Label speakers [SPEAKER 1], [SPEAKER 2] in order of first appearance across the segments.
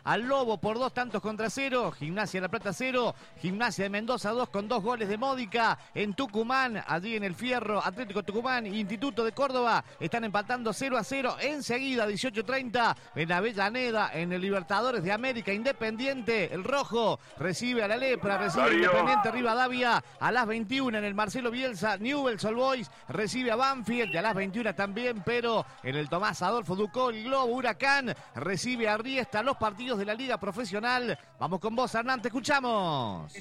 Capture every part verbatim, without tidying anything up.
[SPEAKER 1] al Lobo por dos tantos contra cero. Gimnasia de La Plata cero. Gimnasia de Mendoza dos con dos goles de Módica. En Tucumán, allí en el Fierro, Atlético Tucumán, Instituto de Córdoba están empatando cero a cero. Enseguida, dieciocho treinta, en Avellaneda, en el Libertadores de América, Independiente, el rojo recibe a la Lepra, recibe a Independiente Rivadavia. A las veintiuna en el Marcelo Bielsa, Newell's Old Boys recibe a Banfield, y a las veintiuna también, pero en el Tomás Adolfo Ducó, el Globo Huracán recibe a Riesta. Los partidos de la Liga Profesional. Vamos con vos, Hernán, te escuchamos.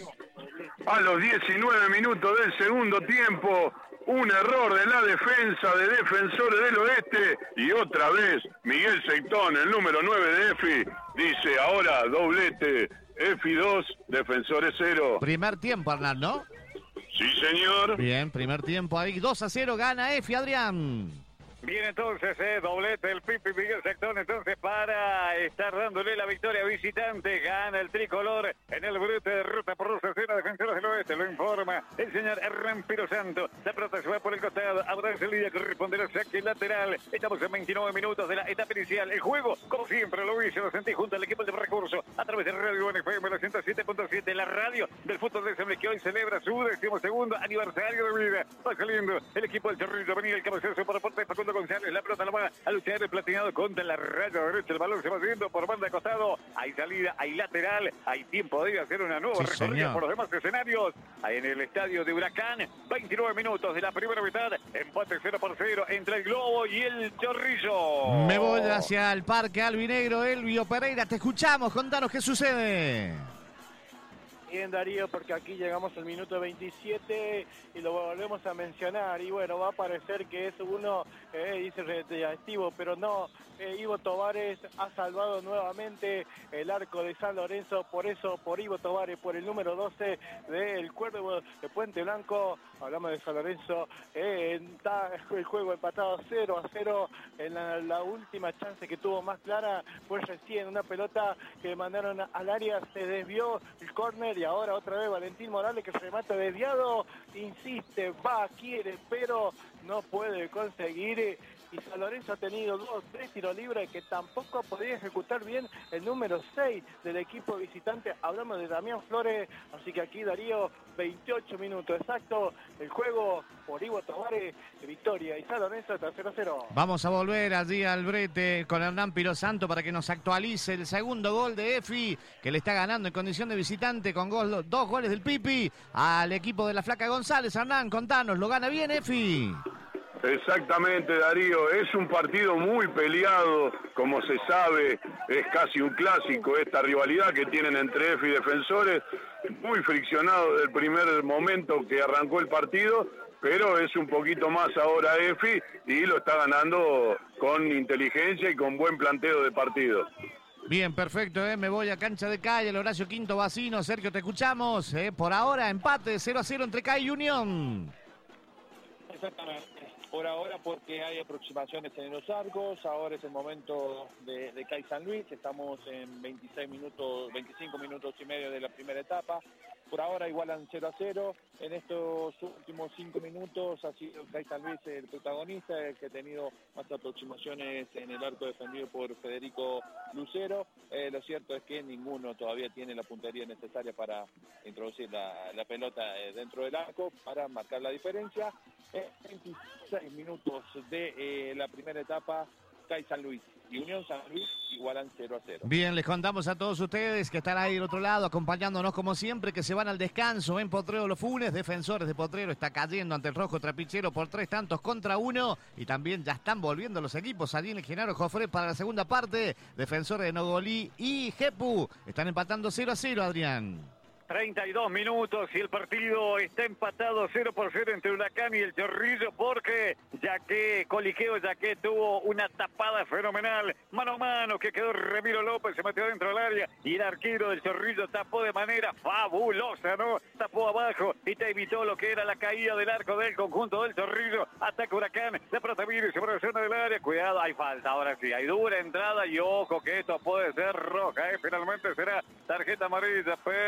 [SPEAKER 2] A los diecinueve minutos del segundo tiempo, un error de la defensa de Defensores del Oeste, y otra vez Miguel Seitón, el número nueve de EFI, dice ahora doblete, EFI dos, Defensores cero.
[SPEAKER 1] Primer tiempo, Hernán, ¿no?
[SPEAKER 2] Sí, señor.
[SPEAKER 1] Bien, primer tiempo ahí, dos a cero, gana EFI, Adrián.
[SPEAKER 3] Bien, entonces, eh, doblete el Pipi Miguel Sectón, entonces, para estar dándole la victoria visitante. Gana el tricolor en el brute de ruta por los escenas Defensores del Oeste. Lo informa el señor Rampiro Santo. La pelota se va por el costado. Habrá salida que responderá el saque lateral. Estamos en veintinueve minutos de la etapa inicial. El juego, como siempre, lo hice, lo sentí junto al equipo de recurso a través de Radio N F M, la ciento siete punto siete, la radio del fútbol de Semble, que hoy celebra su decimosegundo aniversario de vida. Va saliendo el equipo del Chorrillo. Venía el cabezazo por aporte de Facundo González, la pelota la va a luchar el platinado contra la raya derecha, el balón se va haciendo por banda de costado, hay salida, hay lateral, hay tiempo de hacer una nueva
[SPEAKER 1] sí,
[SPEAKER 3] recorrida
[SPEAKER 1] señor.
[SPEAKER 3] por los demás escenarios, ahí en el estadio de Huracán. Veintinueve minutos de la primera mitad, empate cero por cero entre el Globo y el Chorrillo.
[SPEAKER 1] Me voy hacia el Parque Albinegro. Elvio Pereira, te escuchamos, contanos qué sucede.
[SPEAKER 4] Bien, Darío, porque aquí llegamos al minuto veintisiete y lo volvemos a mencionar, y bueno, va a parecer que es uno, eh, dice reactivo, pero no, eh, Ivo Tovares ha salvado nuevamente el arco de San Lorenzo, por eso, por Ivo Tovares, por el número doce del Cuervo de Puente Blanco. Hablamos de San Lorenzo, eh, está el juego empatado cero a cero, en la, la última chance que tuvo más clara fue recién una pelota que mandaron al área, se desvió el córner, y ahora otra vez Valentín Morales, que remata desviado, insiste, va, quiere, pero no puede conseguir. Y San Lorenzo ha tenido dos, tres tiros libres que tampoco podía ejecutar bien el número seis del equipo visitante. Hablamos de Damián Flores, así que aquí, Darío, veintiocho minutos exacto, el juego por Ivo Tovares, victoria, y San Lorenzo está cero a cero.
[SPEAKER 1] Vamos a volver allí al brete con Hernán Piro Santo para que nos actualice el segundo gol de EFI, que le está ganando en condición de visitante con gol, dos goles del Pipi al equipo de la Flaca González. Hernán, contanos, ¿lo gana bien EFI?
[SPEAKER 2] Exactamente, Darío, es un partido muy peleado, como se sabe, es casi un clásico esta rivalidad que tienen entre EFI y Defensores, muy friccionado desde el primer momento que arrancó el partido, pero es un poquito más ahora EFI y lo está ganando con inteligencia y con buen planteo de partido.
[SPEAKER 1] Bien, perfecto, eh. Me voy a cancha de Calle, el Horacio Quinto Vacino. Sergio, te escuchamos. Eh. Por ahora, empate cero a cero entre Calle y Unión.
[SPEAKER 5] Exactamente. Por ahora, porque hay aproximaciones en los arcos, ahora es el momento de, de C A I San Luis, estamos en veintiséis minutos, veinticinco minutos y medio de la primera etapa. Por ahora igualan cero a cero, en estos últimos cinco minutos ha sido C A I San Luis el protagonista, el que ha tenido más aproximaciones en el arco defendido por Federico Lucero. Eh, lo cierto es que ninguno todavía tiene la puntería necesaria para introducir la, la pelota eh, dentro del arco, para marcar la diferencia. Eh, veintiséis minutos de eh, la primera etapa, C A I San Luis y Unión San Luis igualan cero a cero.
[SPEAKER 1] Bien, les contamos a todos ustedes que están ahí del otro lado acompañándonos como siempre, que se van al descanso en Potrero Los Funes. Defensores de Potrero está cayendo ante el Rojo Trapichero por tres tantos contra uno, y también ya están volviendo los equipos allí en el Genaro Jofré para la segunda parte. Defensores de Nogolí y Jepu están empatando cero a cero, Adrián.
[SPEAKER 3] treinta y dos minutos y el partido está empatado cero por cero entre Huracán y el Chorrillo, porque ya que Coliqueo, ya que tuvo una tapada fenomenal, mano a mano, que quedó Ramiro López, se metió dentro del área y el arquero del Chorrillo tapó de manera fabulosa, ¿no? Tapó abajo y te evitó lo que era la caída del arco del conjunto del Chorrillo. Ataca Huracán, de pronto viene sobre la zona del área, cuidado, hay falta, ahora sí, hay dura entrada y ojo que esto puede ser roja, ¿eh? Finalmente será tarjeta amarilla, pero bueno,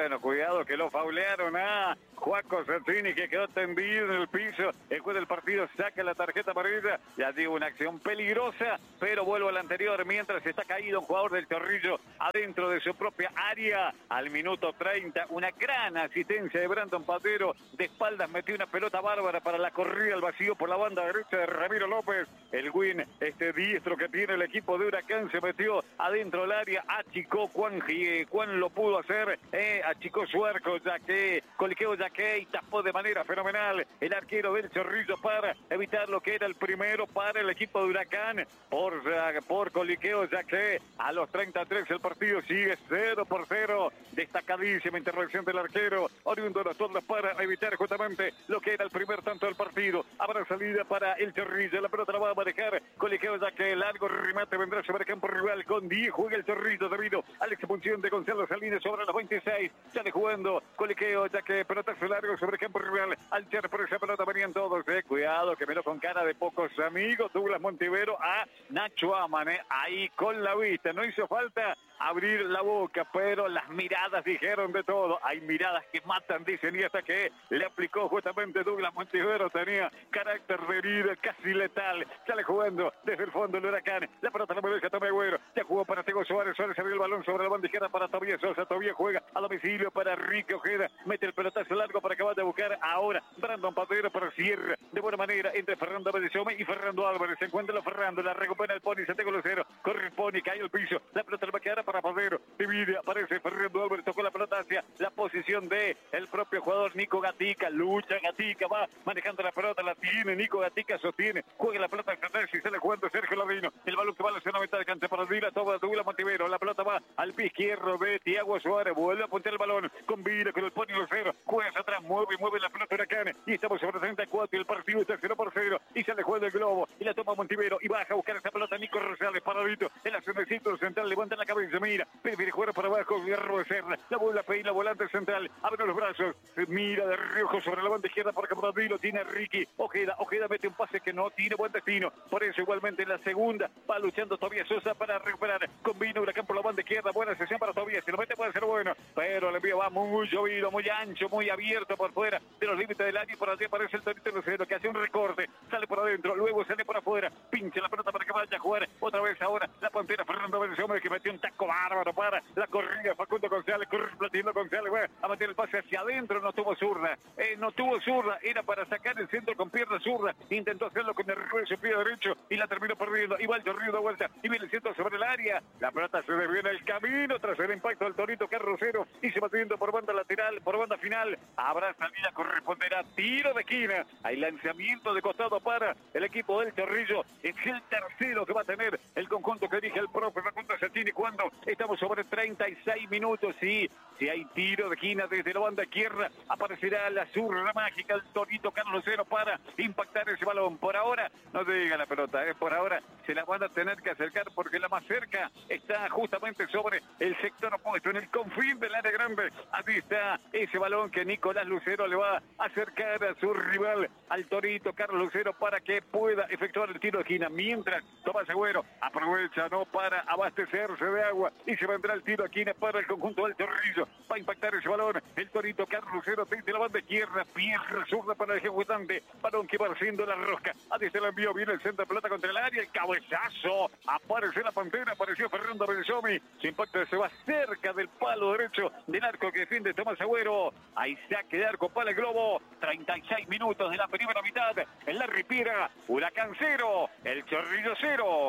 [SPEAKER 3] bueno, cuidado que lo faulearon a Juaco Santini, que quedó tendido en el piso. El juez del partido saca la tarjeta amarilla. Ya digo, una acción peligrosa, pero vuelvo al anterior. Mientras está caído un jugador del Chorrillo adentro de su propia área. Al minuto treinta, una gran asistencia de Brandon Patero. De espaldas metió una pelota bárbara para la corrida al vacío por la banda derecha de Ramiro López. El win, este diestro que tiene el equipo de Huracán, se metió adentro del área. Achicó Juan, Juan lo pudo hacer. Eh, achicó su arco, ya que coliqueó ya que y tapó de manera fenomenal el arquero del Chorrillo para evitar lo que era el primero para el equipo de Huracán. Por, por coliqueo, ya que a los treinta y tres el partido sigue cero por cero. Destacadísima intervención del arquero oriundo de las Tondas para evitar justamente lo que era el primer tanto del partido. Habrá salida para el Chorrillo. La pelota la va a manejar coliqueo, ya que el largo remate vendrá sobre el campo rival con diez. Juega el Chorrillo debido a la expulsión de Gonzalo Salinas sobre los veintiséis. Sale jugando coliqueo, ya que pelotazo largo sobre el campo rival. Al tirar por esa pelota venían todos. Eh. Cuidado, que me lo con cara de pocos amigos. Douglas Montivero a Nacho Aman. Eh. Ahí con la vista. No hizo falta abrir la boca, pero las miradas dijeron de todo. Hay miradas que matan, dicen, y hasta que le aplicó justamente Douglas Montivero. Tenía carácter de herida casi letal. Sale jugando desde el fondo el Huracán. La pelota la maneja Tomé Agüero. Ya jugó para Tego Suárez. Suárez abrió el balón sobre la banda izquierda para Tobías Sosa. Tobías juega a domicilio para Ricky Ojeda. Mete el pelotazo largo para acabar de buscar ahora Brandon Patero, para cierre de buena manera entre Fernando Bellezome y Fernando Álvarez. Se encuentra la Fernando, la recupera el Pony, Santiago Lucero. Corre el Pony, cae al piso. La pelota le va a quedar para Patero. Divide, aparece Fernando Álvarez, tocó la pelota hacia la posición de el propio jugador Nico Gatica. Lucha Gatica, va manejando la pelota, la tiene Nico Gatica, sostiene, juega la pelota al atrás y sale jugando Sergio Ladino. El balón que va a la zona mitad de cancha para Dila, toma Douglas Montivero. La pelota va al pie izquierdo de Thiago Suárez, vuelve a apuntar el balón, combina con el Pony Lucero, juega hacia atrás, mueve, mueve la pelota Huracán, y estamos sobre treinta y cuatro y el partido está cero por cero, y sale jugando el globo, y la toma Montivero, y baja a buscar esa pelota Nico Rosales, paradito, en la zona del centro central, levanta la cabeza, mira, prefiere jugar para abajo, Guerrero de Serra, la vuelve a pedir la volante central, abre los brazos, mira de reojo sobre la banda izquierda, porque por ahí lo tiene Ricky, Ojeda, Ojeda mete un pase que no tiene buen destino, por eso igualmente en la segunda, va luchando Tobías Sosa para recuperar, combina Huracán por la banda izquierda, buena sesión para Tobías, si lo mete puede ser bueno, pero el envío va muy llovido, muy ancho, muy abierto por fuera de los límites del área, y por allí aparece el Torito Lucero, que hace un recorte, sale por adentro, luego sale por afuera, pincha la pelota para que vaya a jugar, otra vez ahora, la Pantera Fernando Bellezome, que metió un taco bárbaro para la corrida, Facundo González, corre Platino González, va a meter el pase hacia adentro, no tuvo zurda, eh, no tuvo zurda, era para sacar el centro con pierna zurda, intentó hacerlo con el reverso pie derecho, y la terminó perdiendo, y va el Chorrillo de vuelta, y viene el centro sobre el área, la pelota se desvió en el camino, tras el impacto del Torito Carrocero, y se va teniendo por banda lateral, por banda final, habrá salida, corresponderá tiro de esquina, hay lanzamiento de costado para el equipo del Chorrillo, es el tercero que va a tener el conjunto que dirige el profe Facundo Santini cuando estamos sobre treinta y seis minutos, y si hay tiro de esquina desde la banda izquierda, aparecerá la zurda mágica, el Torito Carrocero para impactar ese balón, por ahora no llega la pelota, ¿eh? Por ahora se la van a tener que acercar porque la más cerca está justamente sobre el sector opuesto, en el confín del área grande, así está ese balón que Nicolás Lucero le va a acercar a su rival, al Torito Carlos Lucero, para que pueda efectuar el tiro de esquina, mientras Tomás Agüero aprovecha no para abastecerse de agua, y se vendrá el tiro de esquina para el conjunto del Chorrillo, va a impactar ese balón, el Torito Carlos Lucero desde la banda izquierda, pierna zurda para el ejecutante, balón que va haciendo la rosca, a desde el envío, viene el centro de pelota contra el área, el cabezazo, aparece la Pantera, apareció Fernando Bellezome, su impacto se va cerca del palo derecho del arco que defiende Tomás Agüero, ahí saque de arco para el globo, treinta y seis minutos de la primera mitad, en la Ripiera, Huracán cero, el Chorrillo cero.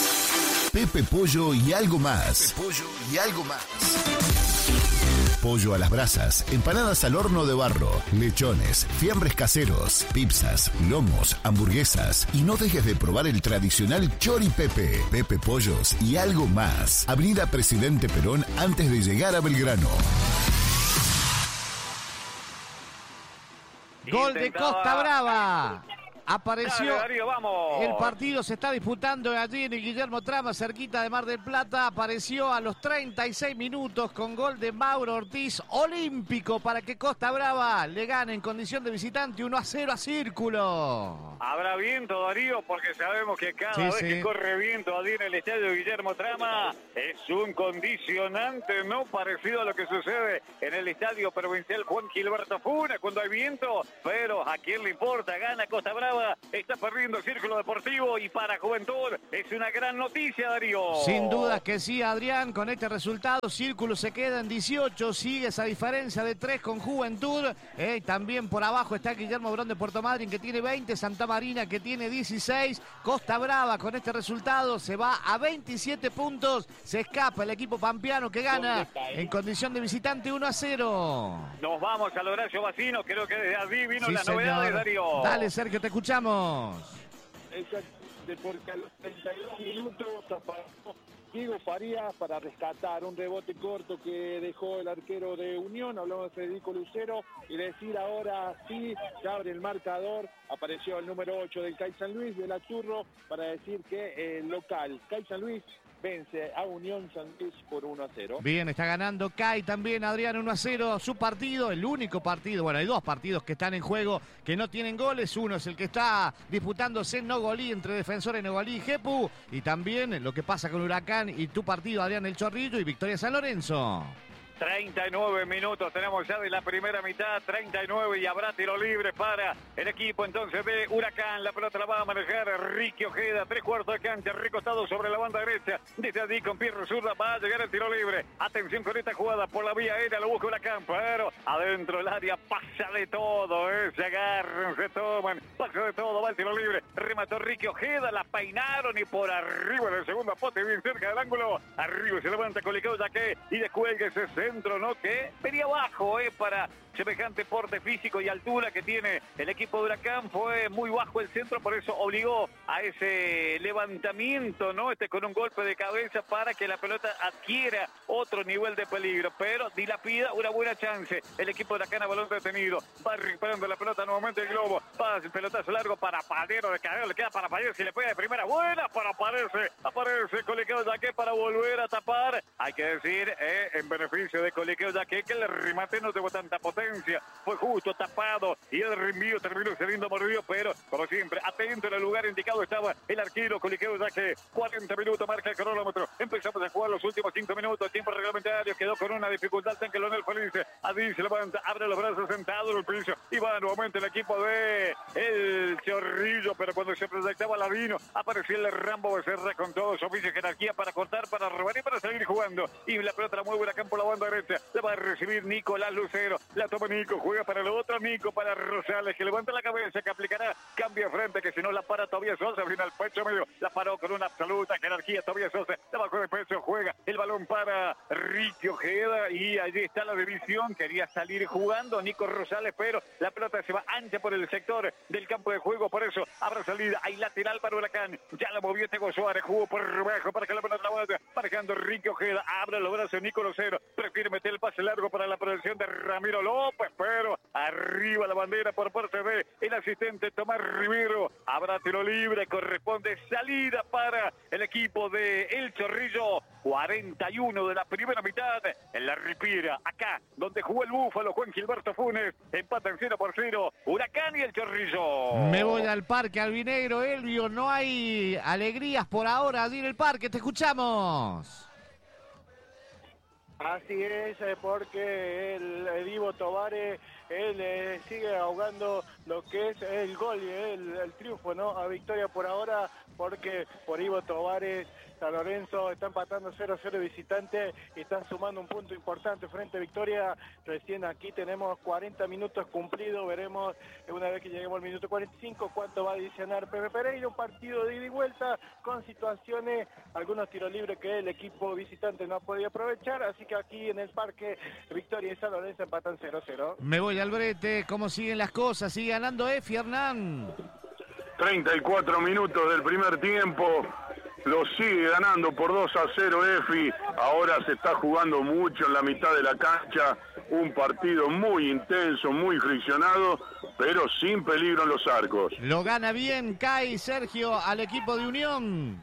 [SPEAKER 6] Pepe Pollo y algo más. Pepe Pollo y algo más. Pollo a las brasas, empanadas al horno de barro, lechones, fiambres caseros, pizzas, lomos, hamburguesas. Y no dejes de probar el tradicional Chori Pepe, Pepe Pollos y algo más. Avenida Presidente Perón antes de llegar a Belgrano.
[SPEAKER 1] Gol de Costa Brava. Apareció.
[SPEAKER 3] Dale, Darío, vamos.
[SPEAKER 1] El partido se está disputando allí en el Guillermo Trama, cerquita de Mar del Plata. Apareció a los treinta y seis minutos con gol de Mauro Ortiz, olímpico, para que Costa Brava le gane en condición de visitante uno a cero a Círculo.
[SPEAKER 3] Habrá viento, Darío, porque sabemos que cada
[SPEAKER 1] Sí,
[SPEAKER 3] vez
[SPEAKER 1] sí.
[SPEAKER 3] que corre viento allí en el estadio Guillermo Trama es un condicionante no parecido a lo que sucede en el estadio provincial Juan Gilberto Funes cuando hay viento, pero a quién le importa, gana Costa Brava, está perdiendo el Círculo Deportivo y para Juventud es una gran noticia, Darío.
[SPEAKER 1] Sin duda que sí, Adrián, con este resultado Círculo se queda en dieciocho, sigue esa diferencia de tres con Juventud, eh, también por abajo está Guillermo Brown de Puerto Madryn que tiene veinte, Santa Marina que tiene dieciséis, Costa Brava con este resultado se va a veintisiete puntos, se escapa el equipo pampeano que gana en condición de visitante uno a cero.
[SPEAKER 3] Nos vamos al Horacio Vacino, creo que desde allí vino
[SPEAKER 1] Sí,
[SPEAKER 3] la
[SPEAKER 1] señor.
[SPEAKER 3] novedad de Darío.
[SPEAKER 1] Dale, Sergio, te escuchamos.
[SPEAKER 5] Exactamente, porque a los treinta y dos minutos apareció Diego Farías para rescatar un rebote corto que dejó el arquero de Unión, hablamos de Federico Lucero, y decir ahora sí, se abre el marcador, apareció el número ocho del C A I San Luis, del Aturro, para decir que el local C A I San Luis vence a Unión San Luis por uno a cero.
[SPEAKER 1] Bien, está ganando C A I también, Adrián, uno a cero su partido, el único partido, bueno, hay dos partidos que están en juego que no tienen goles, uno es el que está disputándose en Nogolí, entre Defensores Nogolí y Jepu, y también lo que pasa con Huracán y tu partido, Adrián, El Chorrillo y Victoria San Lorenzo.
[SPEAKER 3] treinta y nueve minutos tenemos ya de la primera mitad, treinta y nueve, y habrá tiro libre para el equipo entonces de Huracán. La pelota la va a manejar Ricky Ojeda, tres cuartos de cancha, recostado sobre la banda derecha. Desde allí con Pierro Zurda va a llegar el tiro libre. Atención con esta jugada por la vía aérea, lo busca Huracán, pero adentro del área pasa de todo, eh. se agarran, se toman, pasa de todo, va el tiro libre. Remató Ricky Ojeda, la peinaron y por arriba en el segundo poste, bien cerca del ángulo. Arriba se levanta Colicao Yaque y descuelga ese centro, ¿no? Que venía abajo, eh, para semejante porte físico y altura que tiene el equipo de Huracán. Fue muy bajo el centro, por eso obligó a ese levantamiento, ¿no? Este con un golpe de cabeza para que la pelota adquiera otro nivel de peligro, pero dilapida una buena chance. El equipo de Huracán a balón detenido, va recuperando la pelota nuevamente el globo, va el pelotazo largo para Padero de Cadeo, le queda para Padero, si le pega de primera, buena para aparece, aparece Colicao Yaque para volver a tapar. Hay que decir, eh, en beneficio de Colicao Yaque, que el remate no tuvo tanta potencia, fue justo tapado y el reenvío terminó saliendo mordido, pero como siempre, atento en el lugar indicado estaba el arquero Colicao Yaque. cuarenta minutos marca el cronómetro, empezamos a jugar los últimos cinco minutos, tiempo reglamentario, quedó con una dificultad en que Leonel Felice, allí se levanta, abre los brazos sentado en el piso y va nuevamente el equipo de el Chorrillo, pero cuando se proyectaba Ladino, apareció el Rambo Becerra con todo su oficio y jerarquía para cortar, para robar y para seguir jugando, y la pelota la mueve Huracán por la banda derecha, la va a recibir Nicolás Lucero, la toma Nico, juega para el otro Nico, para Rosales, que levanta la cabeza, que aplicará, cambia frente, que si no la para Tobias Sosa, viene al pecho medio, la paró con una absoluta jerarquía Tobias Sosa, la bajó de pecho, juega el balón para Ricky Ojeda, y allí está la división, quería salir jugando Nico Rosales, pero la pelota se va ancha por el sector del campo de juego, por eso habrá salida, hay lateral para Huracán, ya la movió Tego Suárez, jugó por abajo para que la pelota la vaya, marcando Ricky Ojeda, abre los brazos Nico Lucero, prefiere meter el pase largo para la producción de Ramiro López, pero arriba la bandera por parte de el asistente Tomás Rivero, habrá tiro libre, corresponde salida para el equipo de El Chorrillo, cuarenta y uno de la primera mitad, en la Ripiera, acá donde jugó el Búfalo Juan Gilberto Funes, empatan cero por cero, Huracán y El Chorrillo.
[SPEAKER 1] Me voy al parque albinegro, Elvio, no hay alegrías por ahora allí en el parque, te escuchamos.
[SPEAKER 4] Así es, eh, porque el, el Ivo Tovares, él eh, sigue ahogando lo que es el gol y el, el triunfo, ¿no? A victoria por ahora, porque por Ivo Tovares, San Lorenzo está empatando cero a cero visitante y están sumando un punto importante frente a Victoria. Recién aquí tenemos cuarenta minutos cumplidos, veremos una vez que lleguemos al minuto cuarenta y cinco cuánto va a adicionar Pepe Pereira, un partido de ida y vuelta con situaciones, algunos tiros libres que el equipo visitante no ha podido aprovechar, así que aquí en el parque Victoria y San Lorenzo empatan cero a cero.
[SPEAKER 1] Me voy al brete, ¿cómo siguen las cosas? Sigue ganando Efi, Hernán.
[SPEAKER 2] treinta y cuatro minutos del primer tiempo, lo sigue ganando por dos a cero Efi, ahora se está jugando mucho en la mitad de la cancha, un partido muy intenso, muy friccionado, pero sin peligro en los arcos.
[SPEAKER 1] Lo gana bien, cae Sergio al equipo de Unión.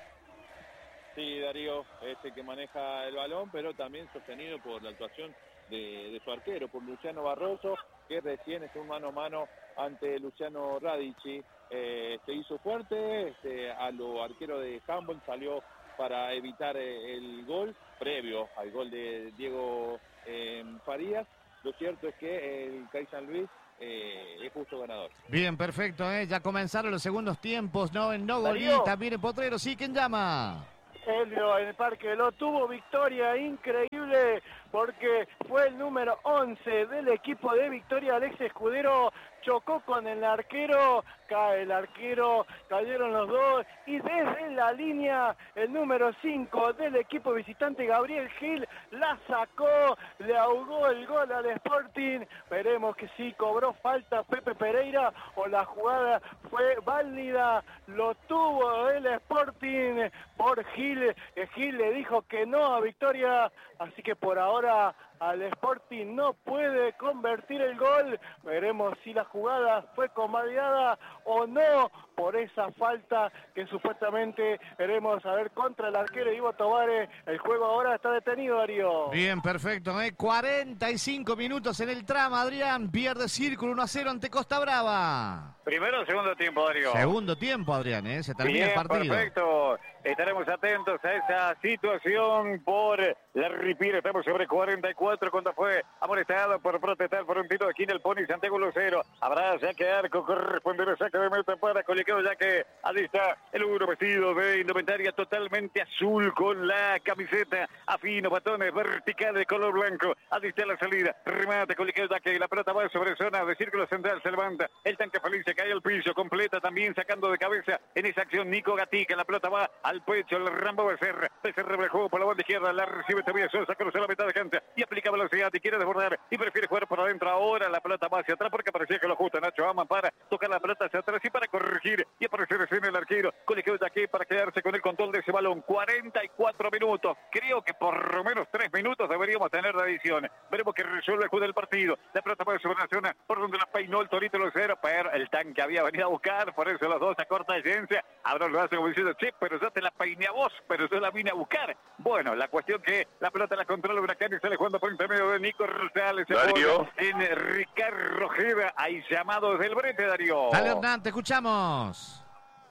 [SPEAKER 5] Sí, Darío es el que maneja el balón, pero también sostenido por la actuación de, de su arquero, por Luciano Barroso, que recién es un mano a mano ante Luciano Radici. Eh, se hizo fuerte, este, a lo arquero de Humboldt salió para evitar eh, el gol previo al gol de Diego eh, Farías. Lo cierto es que el C A I San Luis eh, es justo ganador.
[SPEAKER 1] Bien, perfecto, ¿eh? Ya comenzaron los segundos tiempos, no en Nogolí, también en Potrero. Sí, ¿quién llama?
[SPEAKER 4] Helio en el Parque lo tuvo, victoria increíble porque fue el número once del equipo de Victoria, Alex Escudero, chocó con el arquero, cae el arquero, cayeron los dos y desde la línea el número cinco del equipo visitante, Gabriel Gil, la sacó, le ahogó el gol al Sporting. Veremos que sí cobró falta Pepe Pereira o la jugada fue válida, lo tuvo el Sporting por Gil, Gil le dijo que no a Victoria, así que por ahora al Sporting no puede convertir el gol. Veremos si la jugada fue convalidada o no por esa falta que supuestamente veremos a ver contra el arquero Ivo Tovares. El juego ahora está detenido, Darío.
[SPEAKER 1] Bien, perfecto, ¿eh? cuarenta y cinco minutos en el tramo, Adrián. Pierde Círculo uno a cero ante Costa Brava.
[SPEAKER 3] Primero o segundo tiempo, Darío.
[SPEAKER 1] Segundo tiempo, Adrián, ¿eh? Se termina
[SPEAKER 3] Bien,
[SPEAKER 1] el partido.
[SPEAKER 3] Perfecto. Estaremos atentos a esa situación por la Ripira. Estamos sobre cuarenta y cuatro cuando fue amonestado por protestar por un tiro de esquina el Pony Santiago Lucero. Habrá saque de arco, corresponderá saque de meta para Colequeo, ya que allí está el uno vestido de indumentaria totalmente azul con la camiseta a fino, batones verticales de color blanco. Allí está la salida. Remate Colequeo, ya que la pelota va sobre zona de círculo central. Se levanta el tanque feliz, se cae al piso, completa también sacando de cabeza en esa acción Nico Gatica. La pelota va al pecho, el Rambo Becerra. Becerra el juego por la banda izquierda, la recibe todavía Sosa, cruza la mitad de cancha y aplica velocidad y quiere desbordar y prefiere jugar por adentro. Ahora la pelota va hacia atrás porque parecía que lo ajusta Nacho Aman para tocar la pelota hacia atrás y para corregir y aparecer en el arquero. Colegio de aquí para quedarse con el control de ese balón. cuarenta y cuatro minutos. Creo que por lo menos tres minutos deberíamos tener de adición. Veremos que resuelve el juego del partido. La pelota va sobre la zona por donde la peinó el Torito Lucero, pero el tanque había venido a buscar, por eso los dos a corta distancia. Ahora lo hace como diciendo, che, pero yo te la peiné a vos, pero yo la vine a buscar. Bueno, la cuestión que la pelota la controla Huracán y sale jugando por intermedio de Nico Rosales.
[SPEAKER 2] Darío.
[SPEAKER 3] En Ricardo Ojeda. Hay llamado desde el brete, Darío.
[SPEAKER 1] Dale, Hernán, te escuchamos.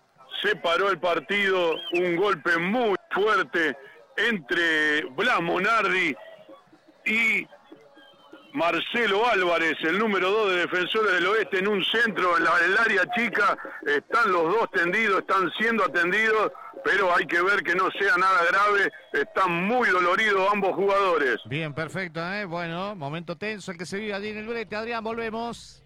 [SPEAKER 2] Se paró el partido, un golpe muy fuerte entre Blas Monardi y Marcelo Álvarez, el número dos de Defensores del Oeste, en un centro, en la, en el área chica. Están los dos tendidos, están siendo atendidos, pero hay que ver que no sea nada grave. Están muy doloridos ambos jugadores.
[SPEAKER 1] Bien, perfecto, ¿eh? Bueno, momento tenso el que se vive allí en el brete. Adrián, volvemos.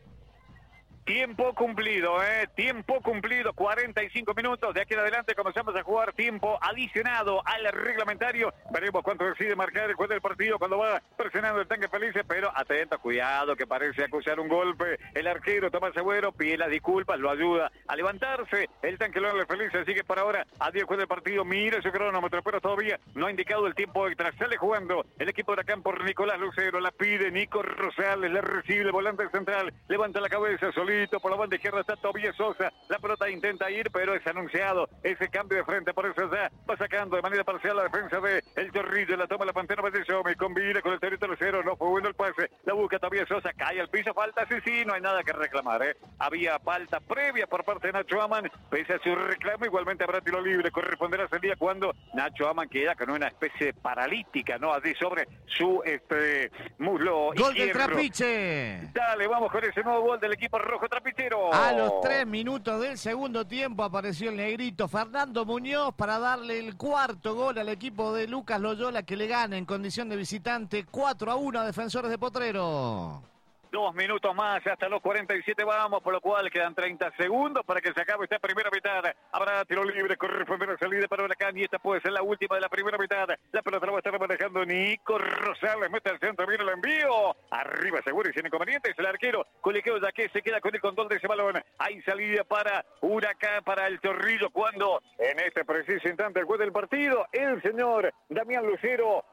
[SPEAKER 3] Tiempo cumplido, ¿eh? Tiempo cumplido, cuarenta y cinco minutos. De aquí en adelante comenzamos a jugar tiempo adicionado al reglamentario. Veremos cuánto decide marcar el juez del partido cuando va presionando el tanque Felices, pero atento, cuidado, que parece acusar un golpe. El arquero Tomás Agüero pide las disculpas, lo ayuda a levantarse. El tanque Leonel Felices sigue por ahora a diez juez del partido. Mira su cronómetro, pero todavía no ha indicado el tiempo extra. Sale jugando el equipo de Huracán por Nicolás Lucero. La pide Nico Rosales, la recibe el volante central. Levanta la cabeza, solito. Por la banda izquierda está Tobias Sosa. La pelota intenta ir, pero es anunciado ese cambio de frente. Por eso ya va sacando de manera parcial la defensa de el Chorrillo. La toma la Pantera Valdesome. Combina con el Torito Lucero. No fue bueno el pase. La busca Tobias Sosa. Cae al piso. Falta. Sí, sí. No hay nada que reclamar. ¿eh? Había falta previa por parte de Nacho Aman. Pese a su reclamo, igualmente habrá tiro libre. Corresponderá ese día cuando Nacho Aman queda con una especie de paralítica, ¿no? Allí sobre su este muslo
[SPEAKER 1] Gol
[SPEAKER 3] izquierdo.
[SPEAKER 1] del Trapiche.
[SPEAKER 3] Dale, vamos con ese nuevo gol del equipo rojo trapichero.
[SPEAKER 1] A los tres minutos del segundo tiempo apareció el negrito Fernando Muñoz para darle el cuarto gol al equipo de Lucas Loyola, que le gana en condición de visitante cuatro a uno a Defensores de Potrero.
[SPEAKER 3] Dos minutos más, hasta los cuarenta y siete vamos, por lo cual quedan treinta segundos para que se acabe esta primera mitad. Habrá tiro libre, corresponde la salida para Huracán y esta puede ser la última de la primera mitad. La pelota la va a estar manejando Nico Rosales, mete al centro, viene el envío. Arriba seguro y sin inconvenientes el arquero Colequeo, ya que se queda con el control de ese balón. Hay salida para Huracán, para el Chorrillo, cuando en este preciso instante el juez del partido, el señor Damián Lucero,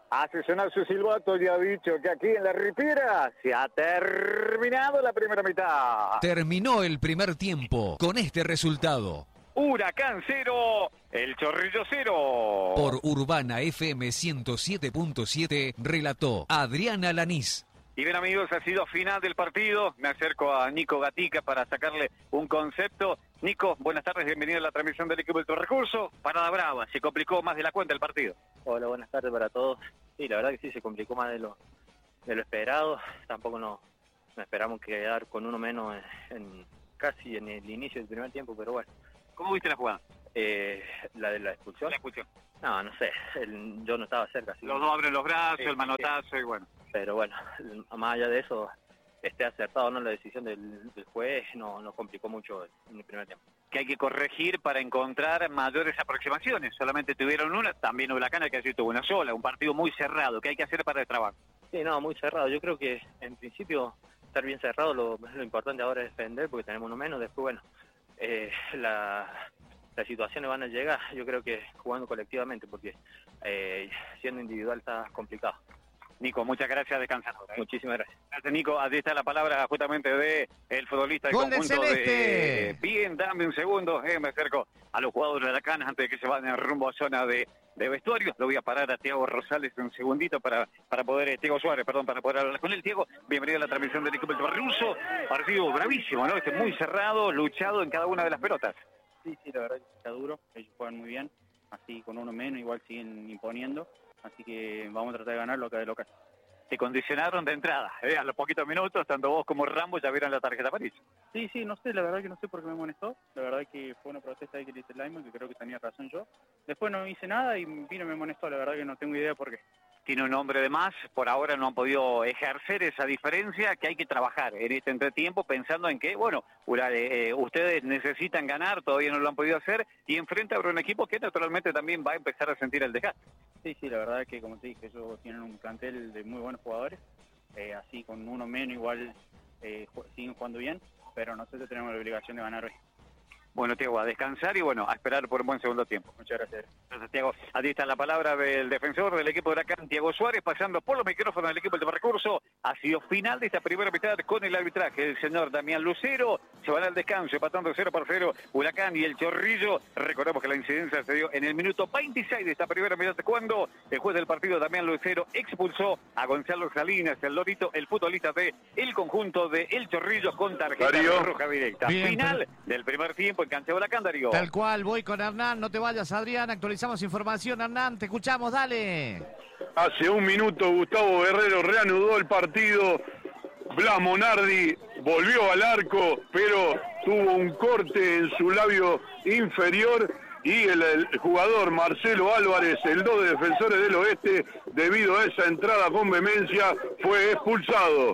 [SPEAKER 3] hace sonar su silbato y ha dicho que aquí en la Ripiera se ha terminado la primera mitad.
[SPEAKER 7] Terminó el primer tiempo con este resultado.
[SPEAKER 3] Huracán cero, el Chorrillo cero.
[SPEAKER 7] Por Urbana F M ciento siete punto siete relató Adriana Lanís.
[SPEAKER 3] Y bien amigos, ha sido final del partido. Me acerco a Nico Gatica para sacarle un concepto. Nico, buenas tardes, bienvenido a la transmisión del equipo del Recurso. Parada brava, se complicó más de la cuenta el partido.
[SPEAKER 8] Hola, buenas tardes para todos. Sí, la verdad que sí, se complicó más de lo, de lo esperado. Tampoco no, no esperamos quedar con uno menos en, en casi en el inicio del primer tiempo, pero bueno.
[SPEAKER 3] ¿Cómo viste la jugada?
[SPEAKER 8] Eh, ¿La de la expulsión?
[SPEAKER 3] La expulsión.
[SPEAKER 8] No, no sé, el, yo no estaba cerca. Así
[SPEAKER 3] Los dos abren los brazos,
[SPEAKER 8] sí,
[SPEAKER 3] el manotazo
[SPEAKER 8] sí.
[SPEAKER 3] y bueno.
[SPEAKER 8] Pero bueno, más allá de eso, esté acertado o no la decisión del, del juez, no, no complicó mucho en el primer tiempo.
[SPEAKER 3] Que hay que corregir para encontrar mayores aproximaciones. Solamente tuvieron una, también Huracán que así tuvo una sola, un partido muy cerrado. ¿Qué hay que hacer para el trabajo?
[SPEAKER 8] Sí, no, muy cerrado. Yo creo que en principio estar bien cerrado, lo, lo importante ahora es defender porque tenemos uno menos. Después, bueno, eh, la... las situaciones van a llegar, yo creo que jugando colectivamente, porque eh, siendo individual está complicado.
[SPEAKER 3] Nico, muchas gracias, descansando. ¿eh?
[SPEAKER 8] Muchísimas gracias.
[SPEAKER 3] Gracias, Nico. Allí está la palabra justamente de el futbolista del
[SPEAKER 1] ¡Gol del
[SPEAKER 3] conjunto
[SPEAKER 1] Celeste!
[SPEAKER 3] de... Bien, dame un segundo, eh, me acerco a los jugadores de Huracán antes de que se vayan rumbo a zona de, de vestuario. Lo voy a parar a Thiago Rosales un segundito para, para poder, eh, Thiago Suárez, perdón, para poder hablar con él. Thiago, bienvenido a la transmisión del equipo del Barruso. Partido bravísimo, ¿no? Este muy cerrado, luchado en cada una de las pelotas.
[SPEAKER 9] Sí, sí, la verdad que está duro, ellos juegan muy bien, así con uno menos igual siguen imponiendo, así que vamos a tratar de ganarlo acá de local.
[SPEAKER 3] Te condicionaron de entrada, ¿eh? A los poquitos minutos, tanto vos como Rambo ya vieron la tarjeta amarilla.
[SPEAKER 9] Sí, sí, no sé, la verdad que no sé por qué me molestó, la verdad que fue una protesta ahí que le hice el Lyman, que creo que tenía razón yo. Después no hice nada y vino y me molestó, la verdad que no tengo idea por qué.
[SPEAKER 3] Tiene un hombre de más, por ahora no han podido ejercer esa diferencia que hay que trabajar en este entretiempo pensando en que, bueno, eh, ustedes necesitan ganar, todavía no lo han podido hacer y enfrente habrá un equipo que naturalmente también va a empezar a sentir el desgaste.
[SPEAKER 9] Sí, sí, la verdad que como te dije, ellos tienen un plantel de muy buenos jugadores, eh, así con uno menos igual eh, siguen jugando bien, pero nosotros tenemos la obligación de ganar hoy.
[SPEAKER 3] Bueno, Thiago, a descansar y bueno, a esperar por un buen segundo tiempo.
[SPEAKER 9] Muchas gracias.
[SPEAKER 3] Gracias, Thiago. Allí está la palabra del defensor del equipo de Huracán, Thiago Suárez, pasando por los micrófonos del equipo del Recurso. Ha sido final de esta primera mitad con el arbitraje. El señor Damián Lucero se van al descanso, empatando cero por cero Huracán y el Chorrillo. Recordemos que la incidencia se dio en el minuto veintiséis de esta primera mitad, cuando el juez del partido, Damián Lucero, expulsó a Gonzalo Salinas, el Lorito, el futbolista de el conjunto de El Chorrillo, con tarjeta
[SPEAKER 2] Darío.
[SPEAKER 3] roja directa.
[SPEAKER 1] Bien,
[SPEAKER 3] Final
[SPEAKER 1] pero...
[SPEAKER 3] del primer tiempo en cancha de Huracán, Darío.
[SPEAKER 1] Tal cual, voy con Hernán, no te vayas, Adrián, actualizamos información, Hernán, te escuchamos, dale.
[SPEAKER 2] Hace un minuto Gustavo Guerrero reanudó el partido. Blas Monardi volvió al arco, pero tuvo un corte en su labio inferior y el, el jugador Marcelo Álvarez, el dos de Defensores del Oeste, debido a esa entrada con vehemencia, fue expulsado.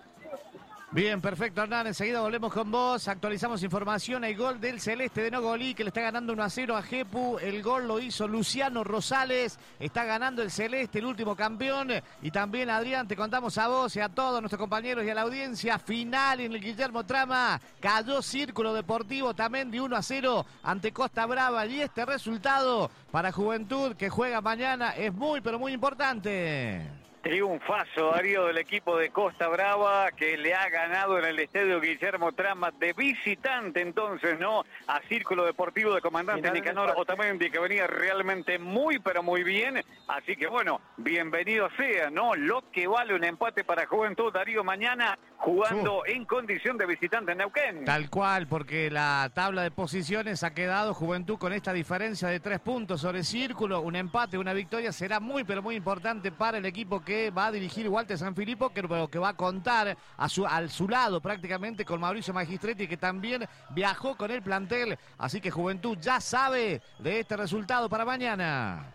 [SPEAKER 1] Bien, perfecto, Hernán. Enseguida volvemos con vos. Actualizamos información. El gol del Celeste de Nogolí, que le está ganando uno a cero a Jepu. El gol lo hizo Luciano Rosales. Está ganando el Celeste, el último campeón. Y también, Adrián, te contamos a vos y a todos nuestros compañeros y a la audiencia. Final en el Guillermo Trama. Cayó Círculo Deportivo también de uno a cero ante Costa Brava. Y este resultado para Juventud, que juega mañana, es muy, pero muy importante.
[SPEAKER 3] Triunfazo, Darío, del equipo de Costa Brava, que le ha ganado en el estadio Guillermo Trama de visitante, entonces, ¿no? A Círculo Deportivo de Comandante Nicanor Otamendi, que venía realmente muy, pero muy bien. Así que, bueno, bienvenido sea, ¿no? Lo que vale un empate para Juventud, Darío, mañana jugando uh. en condición de visitante en Neuquén.
[SPEAKER 1] Tal cual, porque la tabla de posiciones ha quedado Juventud con esta diferencia de tres puntos sobre Círculo. Un empate, una victoria será muy, pero muy importante para el equipo que va a dirigir Walter Sanfilippo, que, que va a contar a su, al su lado prácticamente con Mauricio Magistretti, que también viajó con el plantel. Así que Juventud ya sabe de este resultado para mañana.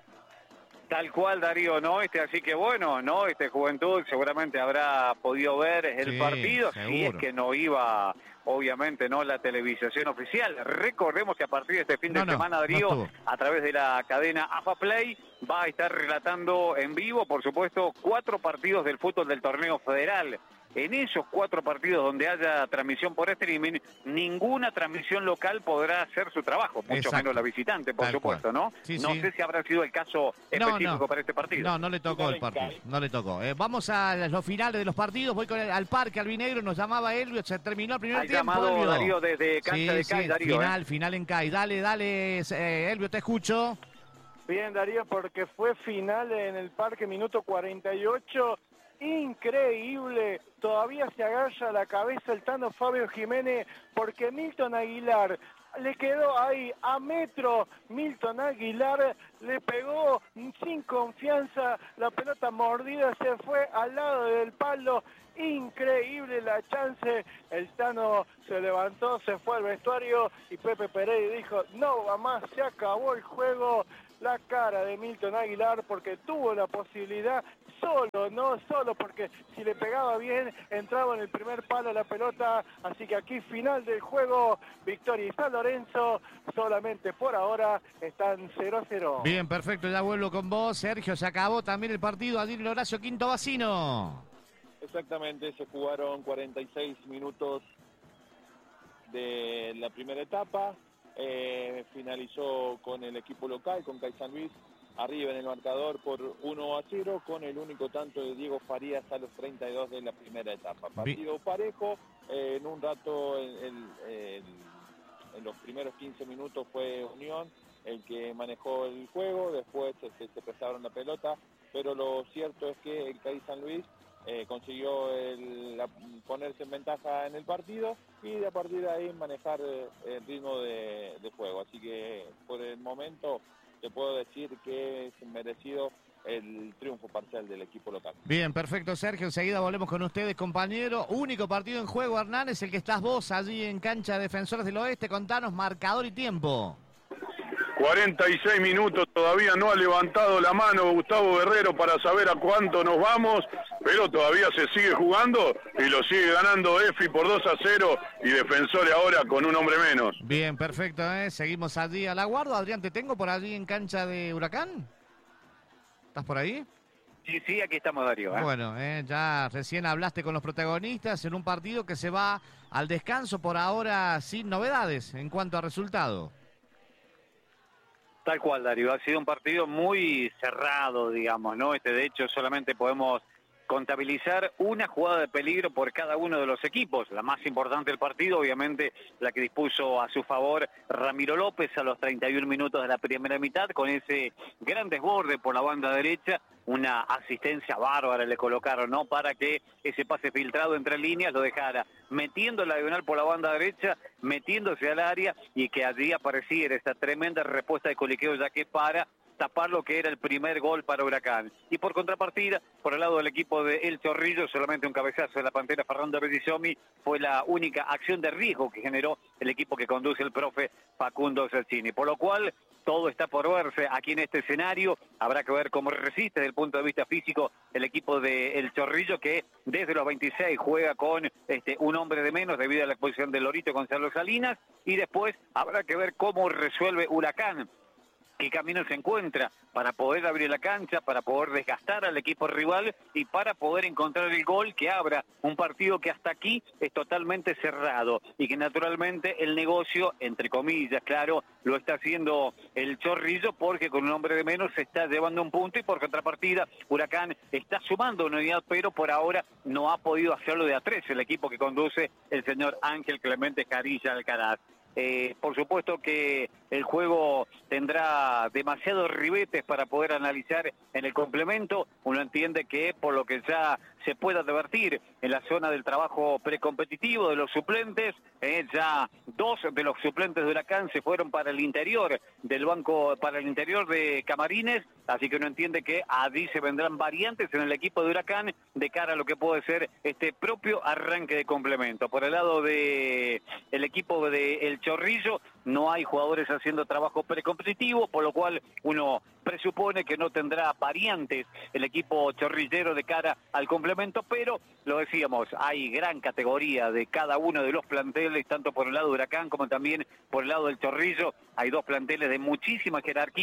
[SPEAKER 3] Tal cual, Darío, ¿no? Este, así que bueno, ¿no? Este Juventud seguramente habrá podido ver el
[SPEAKER 1] sí,
[SPEAKER 3] partido,
[SPEAKER 1] seguro.
[SPEAKER 3] Si es que no iba, obviamente, ¿no? La televisación oficial. Recordemos que a partir de este fin
[SPEAKER 1] no,
[SPEAKER 3] de
[SPEAKER 1] no,
[SPEAKER 3] semana, Darío,
[SPEAKER 1] no
[SPEAKER 3] a través de la cadena AFA Play, va a estar relatando en vivo, por supuesto, cuatro partidos del fútbol del torneo federal. en esos cuatro partidos donde haya transmisión por streaming, ninguna transmisión local podrá hacer su trabajo, mucho
[SPEAKER 1] Exacto.
[SPEAKER 3] menos la visitante, por
[SPEAKER 1] Tal
[SPEAKER 3] supuesto,
[SPEAKER 1] cual.
[SPEAKER 3] ¿no?
[SPEAKER 1] Sí,
[SPEAKER 3] no
[SPEAKER 1] sí.
[SPEAKER 3] sé si habrá sido el caso
[SPEAKER 1] No,
[SPEAKER 3] específico
[SPEAKER 1] no.
[SPEAKER 3] para este partido.
[SPEAKER 1] No, no le tocó el partido, no le tocó. Eh, vamos a los finales de los partidos, voy con el, al parque albinegro, nos llamaba Elvio, se terminó el primer
[SPEAKER 3] Hay
[SPEAKER 1] tiempo,
[SPEAKER 3] llamado
[SPEAKER 1] Elvio.
[SPEAKER 3] Darío desde cancha
[SPEAKER 1] Sí,
[SPEAKER 3] de
[SPEAKER 1] sí,
[SPEAKER 3] CAI, Darío.
[SPEAKER 1] final,
[SPEAKER 3] ¿eh?
[SPEAKER 1] final en CAI. Dale, dale, eh, Elvio, te escucho.
[SPEAKER 4] Bien, Darío, porque fue final en el parque, minuto cuarenta y ocho. Increíble, todavía se agarra la cabeza el Tano Fabio Jiménez porque Milton Aguilar le quedó ahí a metro. Milton Aguilar le pegó sin confianza, la pelota mordida se fue al lado del palo. Increíble la chance, el Tano se levantó, se fue al vestuario y Pepe Pereira dijo, no va más, se acabó el juego. La cara de Milton Aguilar porque tuvo la posibilidad, solo, no solo porque si le pegaba bien entraba en el primer palo la pelota, así que aquí final del juego, Victoria y San Lorenzo, solamente por ahora están cero a cero.
[SPEAKER 1] Bien, perfecto, ya vuelvo con vos, Sergio, se acabó también el partido, Adil Horacio Quinto Vacino.
[SPEAKER 5] Exactamente, se jugaron cuarenta y seis minutos de la primera etapa. Eh, finalizó con el equipo local, con CAI San Luis, arriba en el marcador por uno a cero, con el único tanto de Diego Farías a los treinta y dos de la primera etapa. Partido parejo, eh, en un rato, en, en, en, en los primeros quince minutos fue Unión el que manejó el juego, después se, se prestaron la pelota, pero lo cierto es que el CAI San Luis Eh, consiguió el, la, ponerse en ventaja en el partido y de a partir de ahí manejar eh, el ritmo de, de juego. Así que por el momento te puedo decir que es merecido el triunfo parcial del equipo local.
[SPEAKER 1] Bien, perfecto, Sergio. Enseguida volvemos con ustedes, compañero. Único partido en juego, Hernán, es el que estás vos allí en cancha de Defensores del Oeste. Contanos marcador y tiempo.
[SPEAKER 2] cuarenta y seis minutos, todavía no ha levantado la mano Gustavo Guerrero para saber a cuánto nos vamos, pero todavía se sigue jugando y lo sigue ganando Efi por dos a cero y Defensores ahora con un hombre menos.
[SPEAKER 1] Bien, perfecto, ¿eh? Seguimos allí a la guarda. Adrián, ¿te tengo por allí en cancha de Huracán? ¿Estás por ahí?
[SPEAKER 3] Sí, sí, aquí estamos, Darío. ¿eh?
[SPEAKER 1] Bueno, eh, ya recién hablaste con los protagonistas en un partido que se va al descanso por ahora sin novedades en cuanto a resultado.
[SPEAKER 3] Tal cual, Darío, ha sido un partido muy cerrado, digamos, ¿no? Este, de hecho, solamente podemos contabilizar una jugada de peligro por cada uno de los equipos. La más importante del partido, obviamente, la que dispuso a su favor Ramiro López a los treinta y un minutos de la primera mitad, con ese gran desborde por la banda derecha, una asistencia bárbara le colocaron, ¿no? Para que ese pase filtrado entre líneas lo dejara metiendo la diagonal por la banda derecha, metiéndose al área y que allí apareciera esta tremenda respuesta de Coliqueo, ya que para tapar lo que era el primer gol para Huracán. Y por contrapartida, por el lado del equipo de El Chorrillo, solamente un cabezazo de la Pantera Fernando Bellisomi fue la única acción de riesgo que generó el equipo que conduce el profe Facundo Cercini. Por lo cual, todo está por verse aquí en este escenario. Habrá que ver cómo resiste desde el punto de vista físico el equipo de El Chorrillo, que desde los veintiséis juega con este, un hombre de menos debido a la exposición de Lorito Gonzalo Salinas. Y después habrá que ver cómo resuelve Huracán, qué camino se encuentra para poder abrir la cancha, para poder desgastar al equipo rival y para poder encontrar el gol que abra un partido que hasta aquí es totalmente cerrado y que naturalmente el negocio, entre comillas, claro, lo está haciendo el Chorrillo porque con un hombre de menos se está llevando un punto y por contrapartida Huracán está sumando una unidad, pero por ahora no ha podido hacerlo de a tres el equipo que conduce el señor Ángel Clemente Carilla Alcaraz. Eh, por supuesto que el juego tendrá demasiados ribetes para poder analizar en el complemento. Uno entiende que por lo que ya se puede advertir en la zona del trabajo precompetitivo de los suplentes, eh, ya dos de los suplentes de Huracán se fueron para el interior del banco, para el interior de Camarines, así que uno entiende que allí se vendrán variantes en el equipo de Huracán de cara a lo que puede ser este propio arranque de complemento. Por el lado de el equipo de El Chorrillo no hay jugadores haciendo trabajo precompetitivo, por lo cual uno presupone que no tendrá variantes el equipo chorrillero de cara al complemento, pero lo decíamos, hay gran categoría de cada uno de los planteles, tanto por el lado de Huracán como también por el lado del Chorrillo. Hay dos planteles de muchísima jerarquía,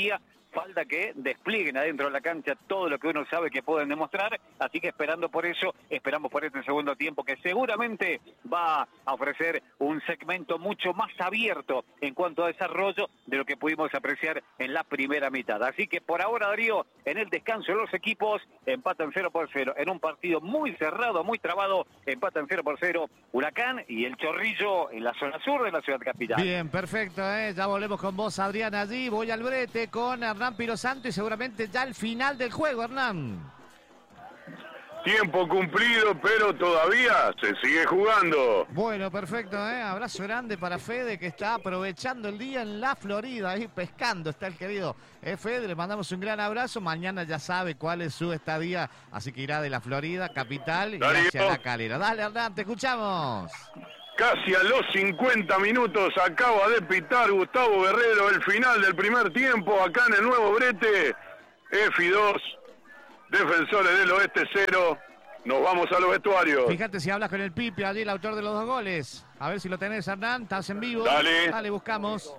[SPEAKER 3] falta que desplieguen adentro de la cancha todo lo que uno sabe que pueden demostrar, así que esperando por eso, esperamos por este segundo tiempo que seguramente va a ofrecer un segmento mucho más abierto en cuanto a desarrollo de lo que pudimos apreciar en la primera mitad. Así que por ahora, Darío, en el descanso los equipos empatan cero por cero, en un partido muy cerrado, muy trabado, empatan cero por cero Huracán y el Chorrillo en la zona sur de la ciudad capital.
[SPEAKER 1] Bien, perfecto, ¿eh? Ya volvemos con vos, Adrián, allí. Voy al brete con Hernán Pirosanto y seguramente ya el final del juego, Hernán.
[SPEAKER 2] Tiempo cumplido, pero todavía se sigue jugando.
[SPEAKER 1] Bueno, perfecto, ¿eh? Abrazo grande para Fede, que está aprovechando el día en la Florida, ahí pescando está el querido eh, Fede. Le mandamos un gran abrazo. Mañana ya sabe cuál es su estadía, así que irá de la Florida, capital, y
[SPEAKER 2] Darío,
[SPEAKER 1] hacia La Calera. Dale, Hernán, te escuchamos.
[SPEAKER 2] Casi a los cincuenta minutos acaba de pitar Gustavo Guerrero el final del primer tiempo acá en el Nuevo Brete. F I dos, Defensores del Oeste cero. Nos vamos a los vestuarios.
[SPEAKER 1] Fíjate si hablas con el Pipi, allí el autor de los dos goles. A ver si lo tenés, Hernán. Estás en vivo.
[SPEAKER 2] Dale.
[SPEAKER 1] Dale, buscamos.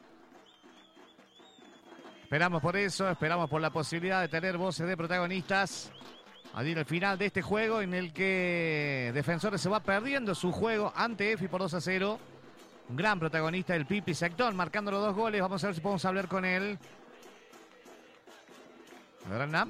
[SPEAKER 1] Esperamos por eso, esperamos por la posibilidad de tener voces de protagonistas allí en el final de este juego en el que Defensores se va perdiendo su juego ante F I por dos a cero. Un gran protagonista, el Pipi Sectón, marcando los dos goles. Vamos a ver si podemos hablar con él. A ver, Hernán.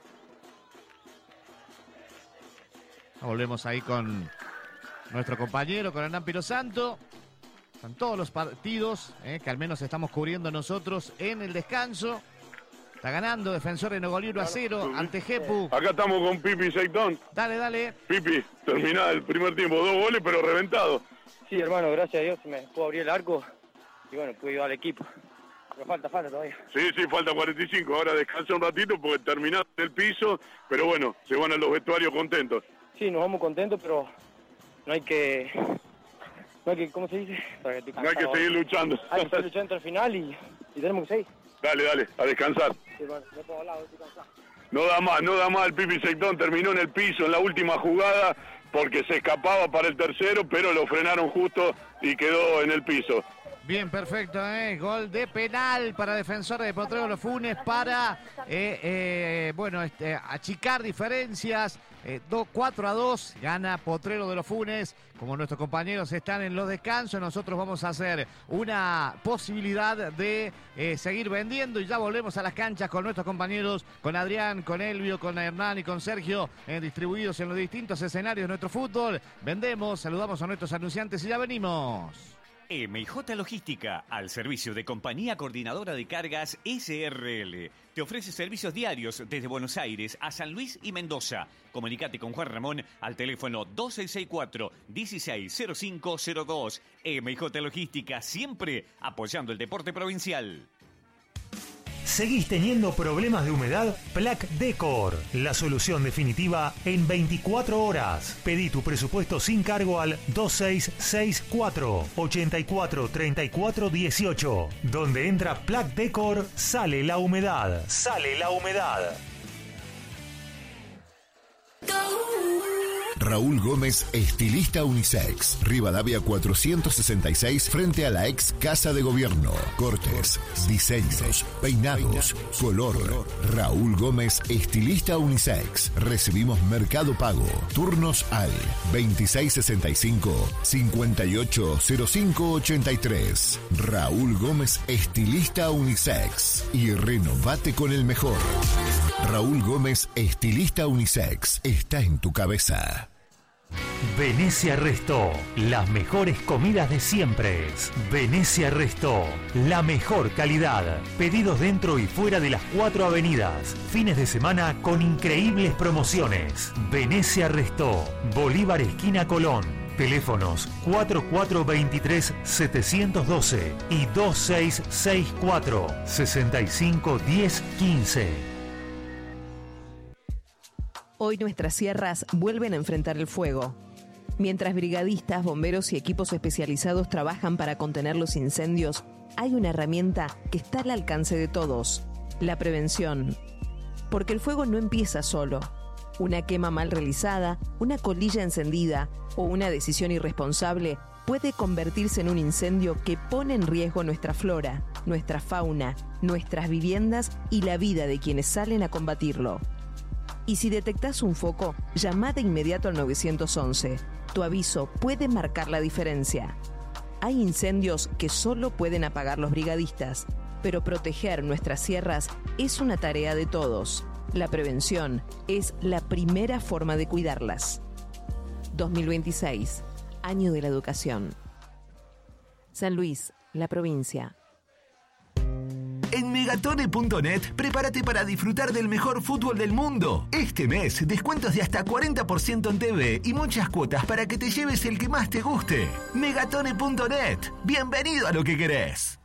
[SPEAKER 1] Volvemos ahí con nuestro compañero, con Hernán Pirosanto. Están todos los partidos eh, que al menos estamos cubriendo nosotros en el descanso. Está ganando Defensores en Ogolibro a cero ante Jepu.
[SPEAKER 2] Acá estamos con Pipi Seitón.
[SPEAKER 1] Dale, dale.
[SPEAKER 2] Pipi, terminada el primer tiempo, dos goles pero reventado.
[SPEAKER 10] Sí, hermano, gracias a Dios me pudo abrir el arco y bueno, pude ayudar al equipo. Pero falta, falta todavía.
[SPEAKER 2] Sí, sí, falta cuarenta y cinco. Ahora descansa un ratito porque terminaste el piso, pero bueno, se van a los vestuarios contentos.
[SPEAKER 10] Sí, nos vamos contentos, pero no hay que... No hay que, ¿cómo se dice?
[SPEAKER 2] No hay que seguir luchando.
[SPEAKER 10] Hay que seguir luchando hasta el final y, y tenemos que seguir.
[SPEAKER 2] Dale, dale, a descansar.
[SPEAKER 10] Sí, bueno, no puedo hablar, estoy cansado.
[SPEAKER 2] No da más, no da más. El Pipi Sectón terminó en el piso en la última jugada porque se escapaba para el tercero, pero lo frenaron justo y quedó en el piso.
[SPEAKER 1] Bien, perfecto, ¿eh? Gol de penal para Defensores de Potrero Los Funes para, eh, eh, bueno, este, achicar diferencias. Eh, cuatro a dos, gana Potrero de Los Funes. Como nuestros compañeros están en los descansos, nosotros vamos a hacer una posibilidad de eh, seguir vendiendo y ya volvemos a las canchas con nuestros compañeros, con Adrián, con Elvio, con Hernán y con Sergio, eh, distribuidos en los distintos escenarios de nuestro fútbol. Vendemos, saludamos a nuestros anunciantes y ya venimos.
[SPEAKER 11] M J Logística, al servicio de Compañía Coordinadora de Cargas S R L. Te ofrece servicios diarios desde Buenos Aires a San Luis y Mendoza. Comunicate con Juan Ramón al teléfono dos seis seis cuatro, uno seis cero cinco cero dos. M J Logística, siempre apoyando el deporte provincial.
[SPEAKER 12] ¿Seguís teniendo problemas de humedad? Plac Decor, la solución definitiva en veinticuatro horas. Pedí tu presupuesto sin cargo al dos seis seis cuatro, ocho cuatro tres cuatro uno ocho. Donde entra Plac Decor, sale la humedad. Sale la humedad.
[SPEAKER 6] Raúl Gómez, estilista unisex. Rivadavia cuatrocientos sesenta y seis, frente a la ex Casa de Gobierno. Cortes, diseños, peinados, color. Raúl Gómez, estilista unisex. Recibimos Mercado Pago. Turnos al veintiséis sesenta y cinco, cincuenta y ocho cero cinco ochenta y tres. Raúl Gómez, estilista unisex. Y renovate con el mejor. Raúl Gómez, estilista unisex. Está en tu cabeza.
[SPEAKER 12] Venecia Restó, las mejores comidas de siempre. Venecia Restó, la mejor calidad. Pedidos dentro y fuera de las cuatro avenidas. Fines de semana con increíbles promociones. Venecia Restó, Bolívar esquina Colón. Teléfonos cuatro cuatro dos tres siete uno dos y dos seis seis cuatro, seis cinco uno cero uno cinco.
[SPEAKER 13] Hoy nuestras sierras vuelven a enfrentar el fuego. Mientras brigadistas, bomberos y equipos especializados trabajan para contener los incendios, hay una herramienta que está al alcance de todos: la prevención. Porque el fuego no empieza solo. Una quema mal realizada, una colilla encendida o una decisión irresponsable puede convertirse en un incendio que pone en riesgo nuestra flora. nuestra fauna, nuestras viviendas y la vida de quienes salen a combatirlo. Y si detectás un foco, llama de inmediato al nueve once. Tu aviso puede marcar la diferencia. Hay incendios que solo pueden apagar los brigadistas, pero proteger nuestras sierras es una tarea de todos. La prevención es la primera forma de cuidarlas. dos mil veintiséis, Año de la Educación. San Luis, la provincia.
[SPEAKER 14] En megatone punto net, prepárate para disfrutar del mejor fútbol del mundo. Este mes, descuentos de hasta cuarenta por ciento en T V y muchas cuotas para que te lleves el que más te guste. megatone punto net. Bienvenido a lo que querés.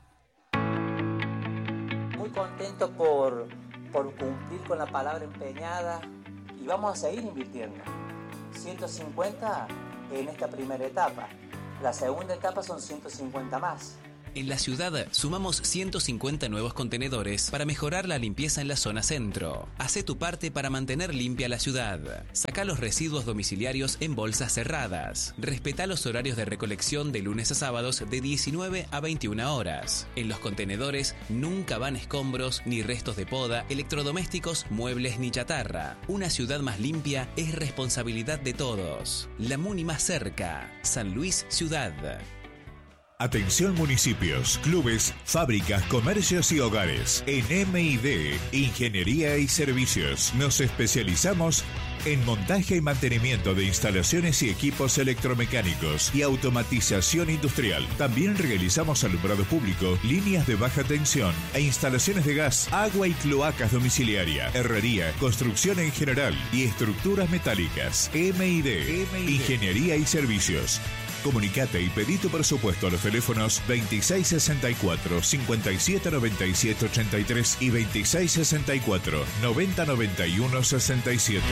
[SPEAKER 15] Muy contento por, por cumplir con la palabra empeñada y vamos a seguir invirtiendo. ciento cincuenta en esta primera etapa. La segunda etapa son ciento cincuenta más.
[SPEAKER 16] En la ciudad sumamos ciento cincuenta nuevos contenedores para mejorar la limpieza en la zona centro. Hacé tu parte para mantener limpia la ciudad. Sacá los residuos domiciliarios en bolsas cerradas. Respetá los horarios de recolección de lunes a sábados de diecinueve a veintiuna horas. En los contenedores nunca van escombros ni restos de poda, electrodomésticos, muebles ni chatarra. Una ciudad más limpia es responsabilidad de todos. La Muni más cerca. San Luis Ciudad.
[SPEAKER 17] Atención municipios, clubes, fábricas, comercios y hogares. En M I D, Ingeniería y Servicios, nos especializamos en montaje y mantenimiento de instalaciones y equipos electromecánicos y automatización industrial. También realizamos alumbrado público, líneas de baja tensión e instalaciones de gas, agua y cloacas domiciliaria, herrería, construcción en general y estructuras metálicas. M I D, M I D. Ingeniería y Servicios. Comunicate y pedí tu presupuesto a los teléfonos veintiséis sesenta y cuatro, cincuenta y siete noventa y siete ochenta y tres y veintiséis sesenta y cuatro, noventa noventa y uno sesenta y siete.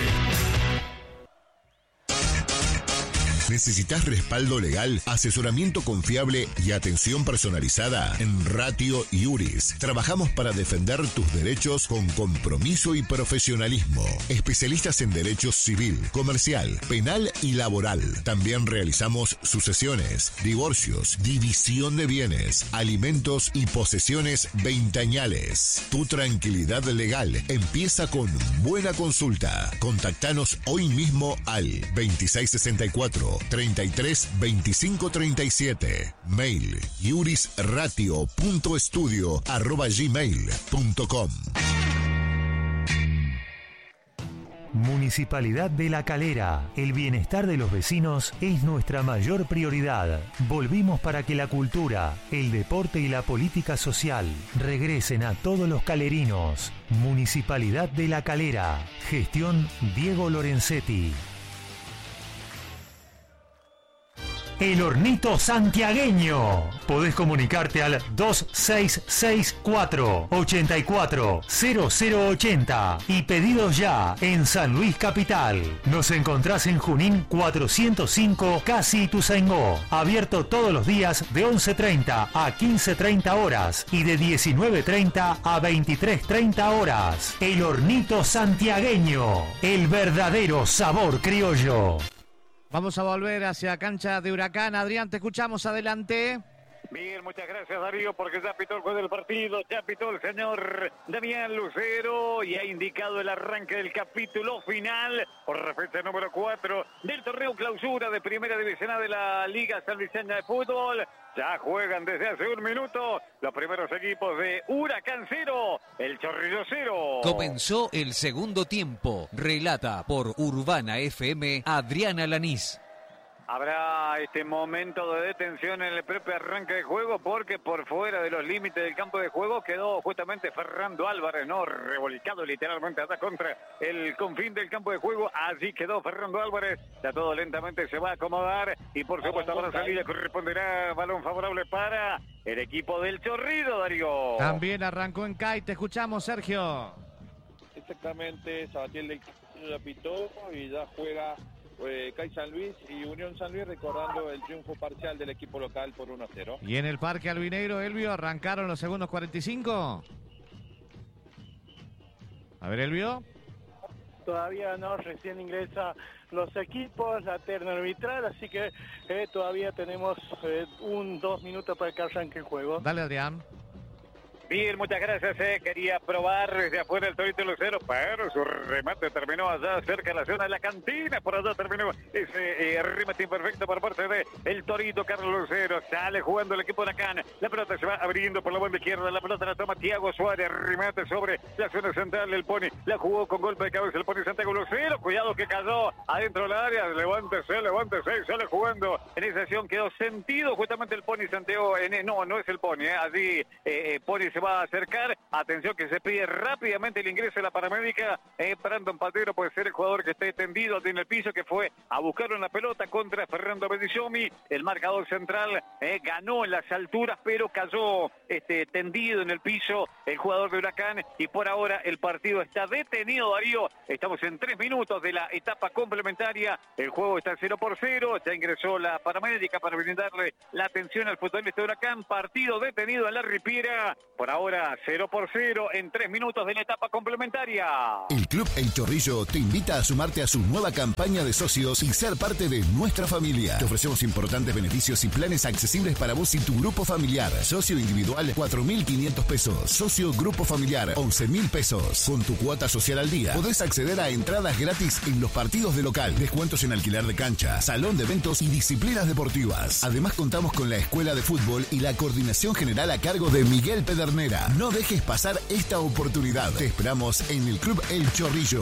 [SPEAKER 6] ¿Necesitas respaldo legal, asesoramiento confiable y atención personalizada? En Ratio Iuris trabajamos para defender tus derechos con compromiso y profesionalismo. Especialistas en derecho civil, comercial, penal y laboral. También realizamos sucesiones, divorcios, división de bienes, alimentos y posesiones veinteañales. Tu tranquilidad legal empieza con buena consulta. Contactanos hoy mismo al veintiséis sesenta y cuatro, treinta y tres veinticinco treinta y siete. Mail iurisratio.estudio arroba gmail punto com.
[SPEAKER 12] Municipalidad de La Calera. El bienestar de los vecinos es nuestra mayor prioridad. Volvimos para que la cultura, el deporte y la política social regresen a todos los calerinos. Municipalidad de La Calera. Gestión Diego Lorenzetti. El Hornito Santiagueño. Podés comunicarte al dos seis seis cuatro, ocho cuatro, cero cero ocho cero y pedidos ya en San Luis Capital. Nos encontrás en Junín cuatrocientos cinco, Casi Ituzaingó. Abierto todos los días de once treinta a quince treinta horas y de diecinueve treinta a veintitrés treinta horas. El Hornito Santiagueño. El verdadero sabor criollo.
[SPEAKER 1] Vamos a volver hacia cancha de Huracán. Adrián, te escuchamos, adelante.
[SPEAKER 3] Bien, muchas gracias Darío, porque ya pitó el juego del partido, ya pitó el señor Damián Lucero y ha indicado el arranque del capítulo final por la fecha número cuatro del torneo clausura de Primera División A de la Liga Salviceña de Fútbol. Ya juegan desde hace un minuto los primeros equipos de Huracán cero, el Chorrillo cero.
[SPEAKER 7] Comenzó el segundo tiempo. Relata por Urbana F M Adriana Lanís.
[SPEAKER 3] Habrá este momento de detención en el propio arranque de juego porque por fuera de los límites del campo de juego quedó justamente Fernando Álvarez, ¿no? Revolcado literalmente hasta contra el confín del campo de juego. Allí quedó Fernando Álvarez. Ya todo lentamente se va a acomodar y por supuesto para la salida corresponderá balón favorable para el equipo del Chorrido, Darío.
[SPEAKER 1] También arrancó en C A I. Te escuchamos, Sergio.
[SPEAKER 5] Exactamente, Sabatiel del Castillo ya pitó y ya juega Eh, C A I San Luis y Unión San Luis, recordando el triunfo parcial del equipo local por uno a cero.
[SPEAKER 1] Y en el Parque Albinegro, Elvio, arrancaron los segundos cuarenta y cinco. A ver, Elvio.
[SPEAKER 4] Todavía no, recién ingresa los equipos, la terna arbitral, así que eh, todavía tenemos eh, un, dos minutos para que arranque el juego.
[SPEAKER 1] Dale, Adrián.
[SPEAKER 3] Bien, muchas gracias. Eh. Quería probar desde afuera el Torito Lucero, pero su remate terminó allá cerca de la zona de la cantina. Por allá terminó ese eh, remate imperfecto por parte de el Torito Carlos Lucero. Sale jugando el equipo de Huracán. La pelota se va abriendo por la banda izquierda. La pelota la toma Thiago Suárez. Remate sobre la zona central. El Pony la jugó con golpe de cabeza. El Pony Santiago Lucero. Cuidado que cayó adentro del área. Levántese, levántese. Sale jugando en esa acción. Quedó sentido justamente el Pony Santiago. En, no, no es el Pony. Eh. Allí eh, Pony se va a acercar. Atención que se pide rápidamente el ingreso de la paramédica. Eh, Brandon Padero puede ser el jugador que esté tendido en el piso, que fue a buscar una pelota contra Fernando Bedizomi. El marcador central eh, ganó en las alturas, pero cayó este, tendido en el piso el jugador de Huracán. Y por ahora el partido está detenido, Darío. Estamos en tres minutos de la etapa complementaria. El juego está cero por cero. Ya ingresó la paramédica para brindarle la atención al futbolista de Huracán. Partido detenido en la Ripiera. Por ahora cero por cero en tres minutos de la etapa complementaria.
[SPEAKER 6] El Club El Chorrillo te invita a sumarte a su nueva campaña de socios y ser parte de nuestra familia. Te ofrecemos importantes beneficios y planes accesibles para vos y tu grupo familiar. Socio individual, cuatro mil quinientos pesos. Socio grupo familiar, once mil pesos. Con tu cuota social al día, podés acceder a entradas gratis en los partidos de local, descuentos en alquiler de cancha, salón de eventos y disciplinas deportivas. Además, contamos con la escuela de fútbol y la coordinación general a cargo de Miguel Pedernera. No dejes pasar esta oportunidad. Te esperamos en el Club El Chorrillo.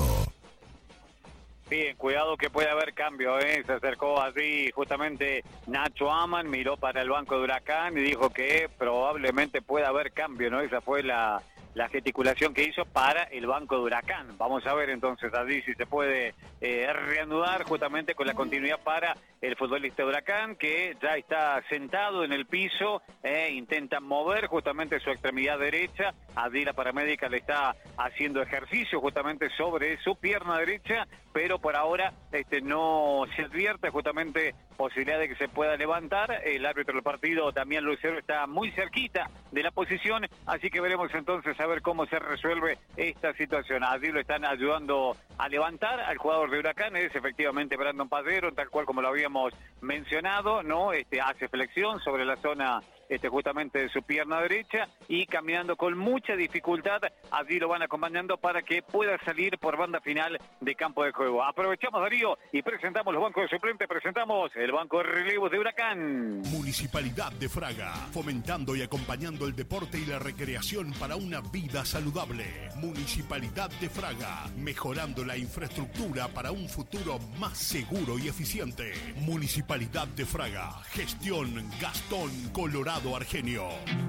[SPEAKER 3] Bien, cuidado que puede haber cambio, ¿eh? Se acercó así justamente Nacho Aman, miró para el banco de Huracán y dijo que probablemente pueda haber cambio, ¿no? Esa fue la, la gesticulación que hizo para el banco de Huracán. Vamos a ver entonces allí si se puede eh, reanudar justamente con la continuidad para el futbolista de Huracán, que ya está sentado en el piso, eh, intenta mover justamente su extremidad derecha. Allí la paramédica le está haciendo ejercicio justamente sobre su pierna derecha, pero por ahora este no se advierte justamente posibilidad de que se pueda levantar. El árbitro del partido, Damián Lucero, está muy cerquita de la posición, así que veremos entonces a ver cómo se resuelve esta situación. Allí lo están ayudando a levantar al jugador de Huracán, es efectivamente Brandon Padero, tal cual como lo habíamos mencionado, ¿no? Este hace flexión sobre la zona este justamente de su pierna derecha y caminando con mucha dificultad. Allí lo van acompañando para que pueda salir por banda final de campo de juego. Aprovechamos, Darío, y presentamos los bancos de suplentes. Presentamos el banco de relevos de Huracán.
[SPEAKER 18] Municipalidad de Fraga, fomentando y acompañando el deporte y la recreación para una vida saludable. Municipalidad de Fraga, mejorando la infraestructura para un futuro más seguro y eficiente. Municipalidad de Fraga, gestión Gastón Colorado Argenio.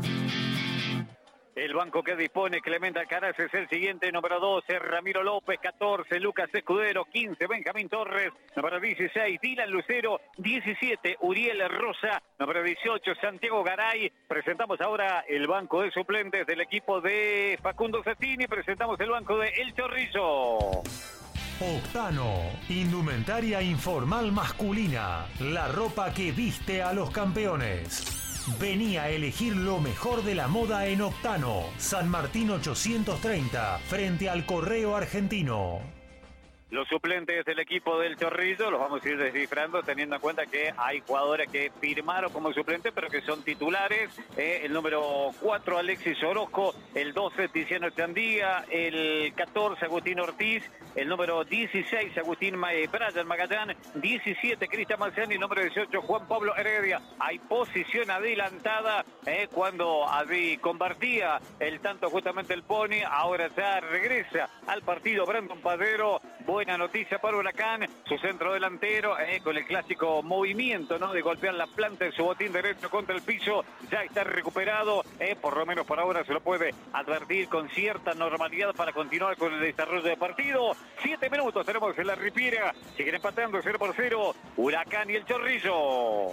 [SPEAKER 3] El banco que dispone Clemente Alcaraz es el siguiente: número doce, Ramiro López; catorce, Lucas Escudero; quince, Benjamín Torres; número dieciséis, Dylan Lucero; diecisiete, Uriel Rosa; número dieciocho, Santiago Garay. Presentamos ahora el banco de suplentes del equipo de Facundo Sassini. Presentamos el banco de El Chorrillo.
[SPEAKER 12] Octano, indumentaria informal masculina, la ropa que viste a los campeones. Vení a elegir lo mejor de la moda en Octano, San Martín ochocientos treinta, frente al Correo Argentino.
[SPEAKER 3] Los suplentes del equipo del Chorrillo los vamos a ir descifrando teniendo en cuenta que hay jugadores que firmaron como suplentes pero que son titulares. Eh, el número cuatro, Alexis Orozco; el doce, Tiziano Chandía; el catorce, Agustín Ortiz; el número dieciséis, Agustín Ma- Brian Magallán; diecisiete, Cristian Marciani; el número dieciocho, Juan Pablo Heredia. Hay posición adelantada eh, cuando allí convertía el tanto justamente el Pony. Ahora ya regresa al partido Brandon Padero. Buena noticia para Huracán, su centro delantero, eh, con el clásico movimiento, ¿no?, de golpear la planta de su botín derecho contra el piso, ya está recuperado, eh, por lo menos por ahora se lo puede advertir con cierta normalidad para continuar con el desarrollo del partido. Siete minutos tenemos en la Ripiera, siguen empatando cero por cero, Huracán y el Chorrillo.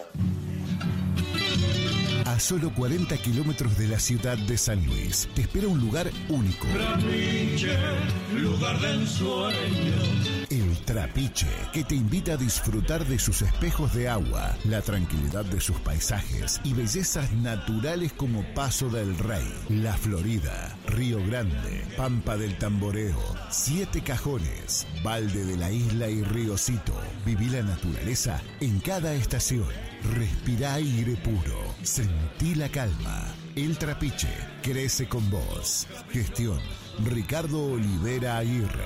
[SPEAKER 6] A solo cuarenta kilómetros de la ciudad de San Luis, te espera un lugar único.
[SPEAKER 19] Trapiche, lugar de ensueño.
[SPEAKER 6] El Trapiche, que te invita a disfrutar de sus espejos de agua, la tranquilidad de sus paisajes y bellezas naturales como Paso del Rey, La Florida, Río Grande, Pampa del Tamboreo, Siete Cajones, Valde de la Isla y Riocito. Viví la naturaleza en cada estación. Respirá aire puro. Sentí la calma. El Trapiche crece con vos. Gestión Ricardo Olivera Aguirre.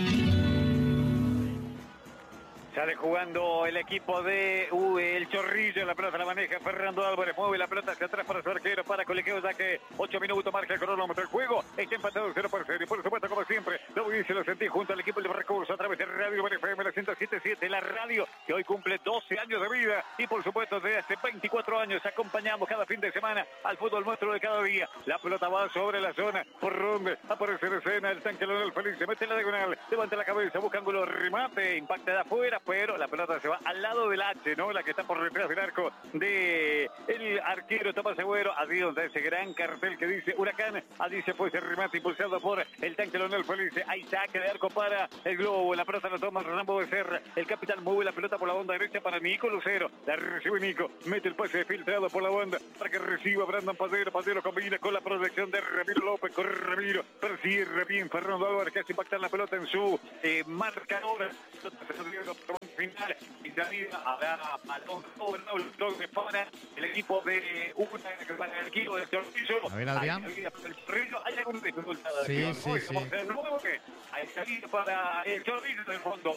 [SPEAKER 3] Sale jugando el equipo de uh, el Chorrillo, la pelota la maneja Fernando Álvarez, mueve la pelota hacia atrás para su arquero, para Colequeo, ya que ocho minutos marca el cronómetro, el juego está empatado cero por cero, y por supuesto como siempre, lo dice, lo sentí junto al equipo de recursos a través de Radio F M, la ciento siete punto siete, la radio que hoy cumple doce años de vida, y por supuesto desde hace veinticuatro años acompañamos cada fin de semana al fútbol nuestro de cada día. La pelota va sobre la zona, por donde aparece en escena el tanque Leonel Feliz, se mete en la diagonal, levanta la cabeza, busca ángulo, remate, impacta de afuera, pero la pelota se va al lado del H, ¿no? La que está por detrás del arco de el arquero Tomás Agüero, allí donde ese gran cartel que dice Huracán, allí se fue ese remate impulsado por el tanque Leonel Felice, hay saque de arco para el Globo, la pelota la toma Rambo Becerra, el capitán mueve la pelota por la banda derecha para Nico Lucero, la recibe Nico, mete el pase filtrado por la banda para que reciba Brandon Padero, Padero combina con la proyección de Ramiro López, con Ramiro, percibe bien Fernando Álvarez que hace impactar la pelota en su eh, marcador, final y salida habrá balón sobre para el equipo de una para el equipo de Chorrillo.
[SPEAKER 1] A ver, Adrián.
[SPEAKER 3] Hay alguna dificultad.
[SPEAKER 1] Sí, sí, sí.
[SPEAKER 3] Hay salida para el Chorrillo del fondo.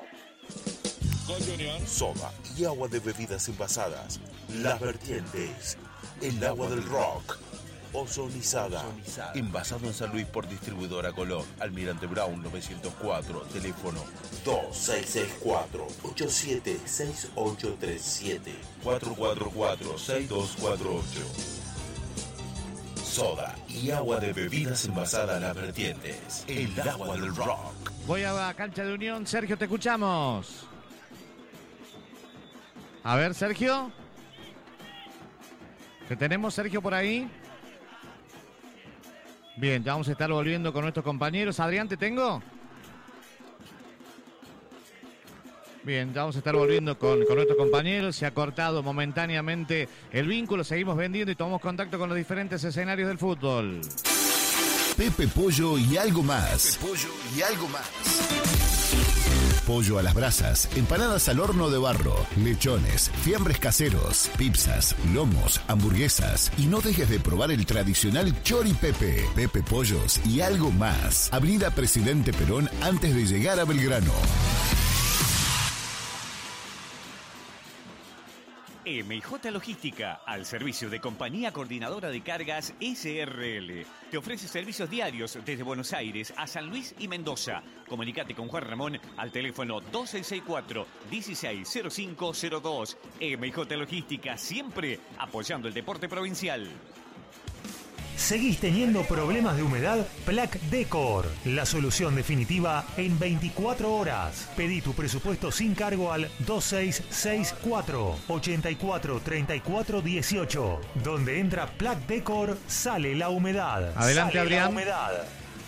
[SPEAKER 20] Soda y agua de bebidas envasadas. Las Vertientes. El agua del rock. Ozonizada. Envasado en San Luis por distribuidora Colón. Almirante Brown novecientos cuatro. Teléfono dos seis seis cuatro, ocho siete seis ocho tres siete, cuatro cuatro cuatro, seis dos cuatro ocho. Soda y agua de bebidas envasadas Las Vertientes. El agua del rock.
[SPEAKER 1] Voy a la cancha de Unión. Sergio, te escuchamos. A ver, Sergio. ¿Qué tenemos, Sergio, por ahí? Bien, ya vamos a estar volviendo con nuestros compañeros. Adrián, ¿te tengo? Bien, ya vamos a estar volviendo con, con nuestros compañeros. Se ha cortado momentáneamente el vínculo. Seguimos vendiendo y tomamos contacto con los diferentes escenarios del fútbol.
[SPEAKER 6] Pepe Pollo y algo más.
[SPEAKER 14] Pepe Pollo y algo más.
[SPEAKER 6] Pollo a las brasas, empanadas al horno de barro, lechones, fiambres caseros, pizzas, lomos, hamburguesas. Y no dejes de probar el tradicional Chori Pepe, Pepe Pollos y algo más. Avenida Presidente Perón antes de llegar a Belgrano.
[SPEAKER 11] M J Logística, al servicio de Compañía Coordinadora de Cargas S R L. Te ofrece servicios diarios desde Buenos Aires a San Luis y Mendoza. Comunicate con Juan Ramón al teléfono dos seis seis cuatro, uno seis cero cinco cero dos. M J Logística, siempre apoyando el deporte provincial.
[SPEAKER 12] ¿Seguís teniendo problemas de humedad? Plac Decor, la solución definitiva en veinticuatro horas. Pedí tu presupuesto sin cargo al dos seis seis cuatro, ocho cuatro tres cuatro uno ocho. Donde entra Plac Decor, sale la humedad.
[SPEAKER 1] Adelante,
[SPEAKER 12] sale
[SPEAKER 1] Adrián.
[SPEAKER 12] La humedad.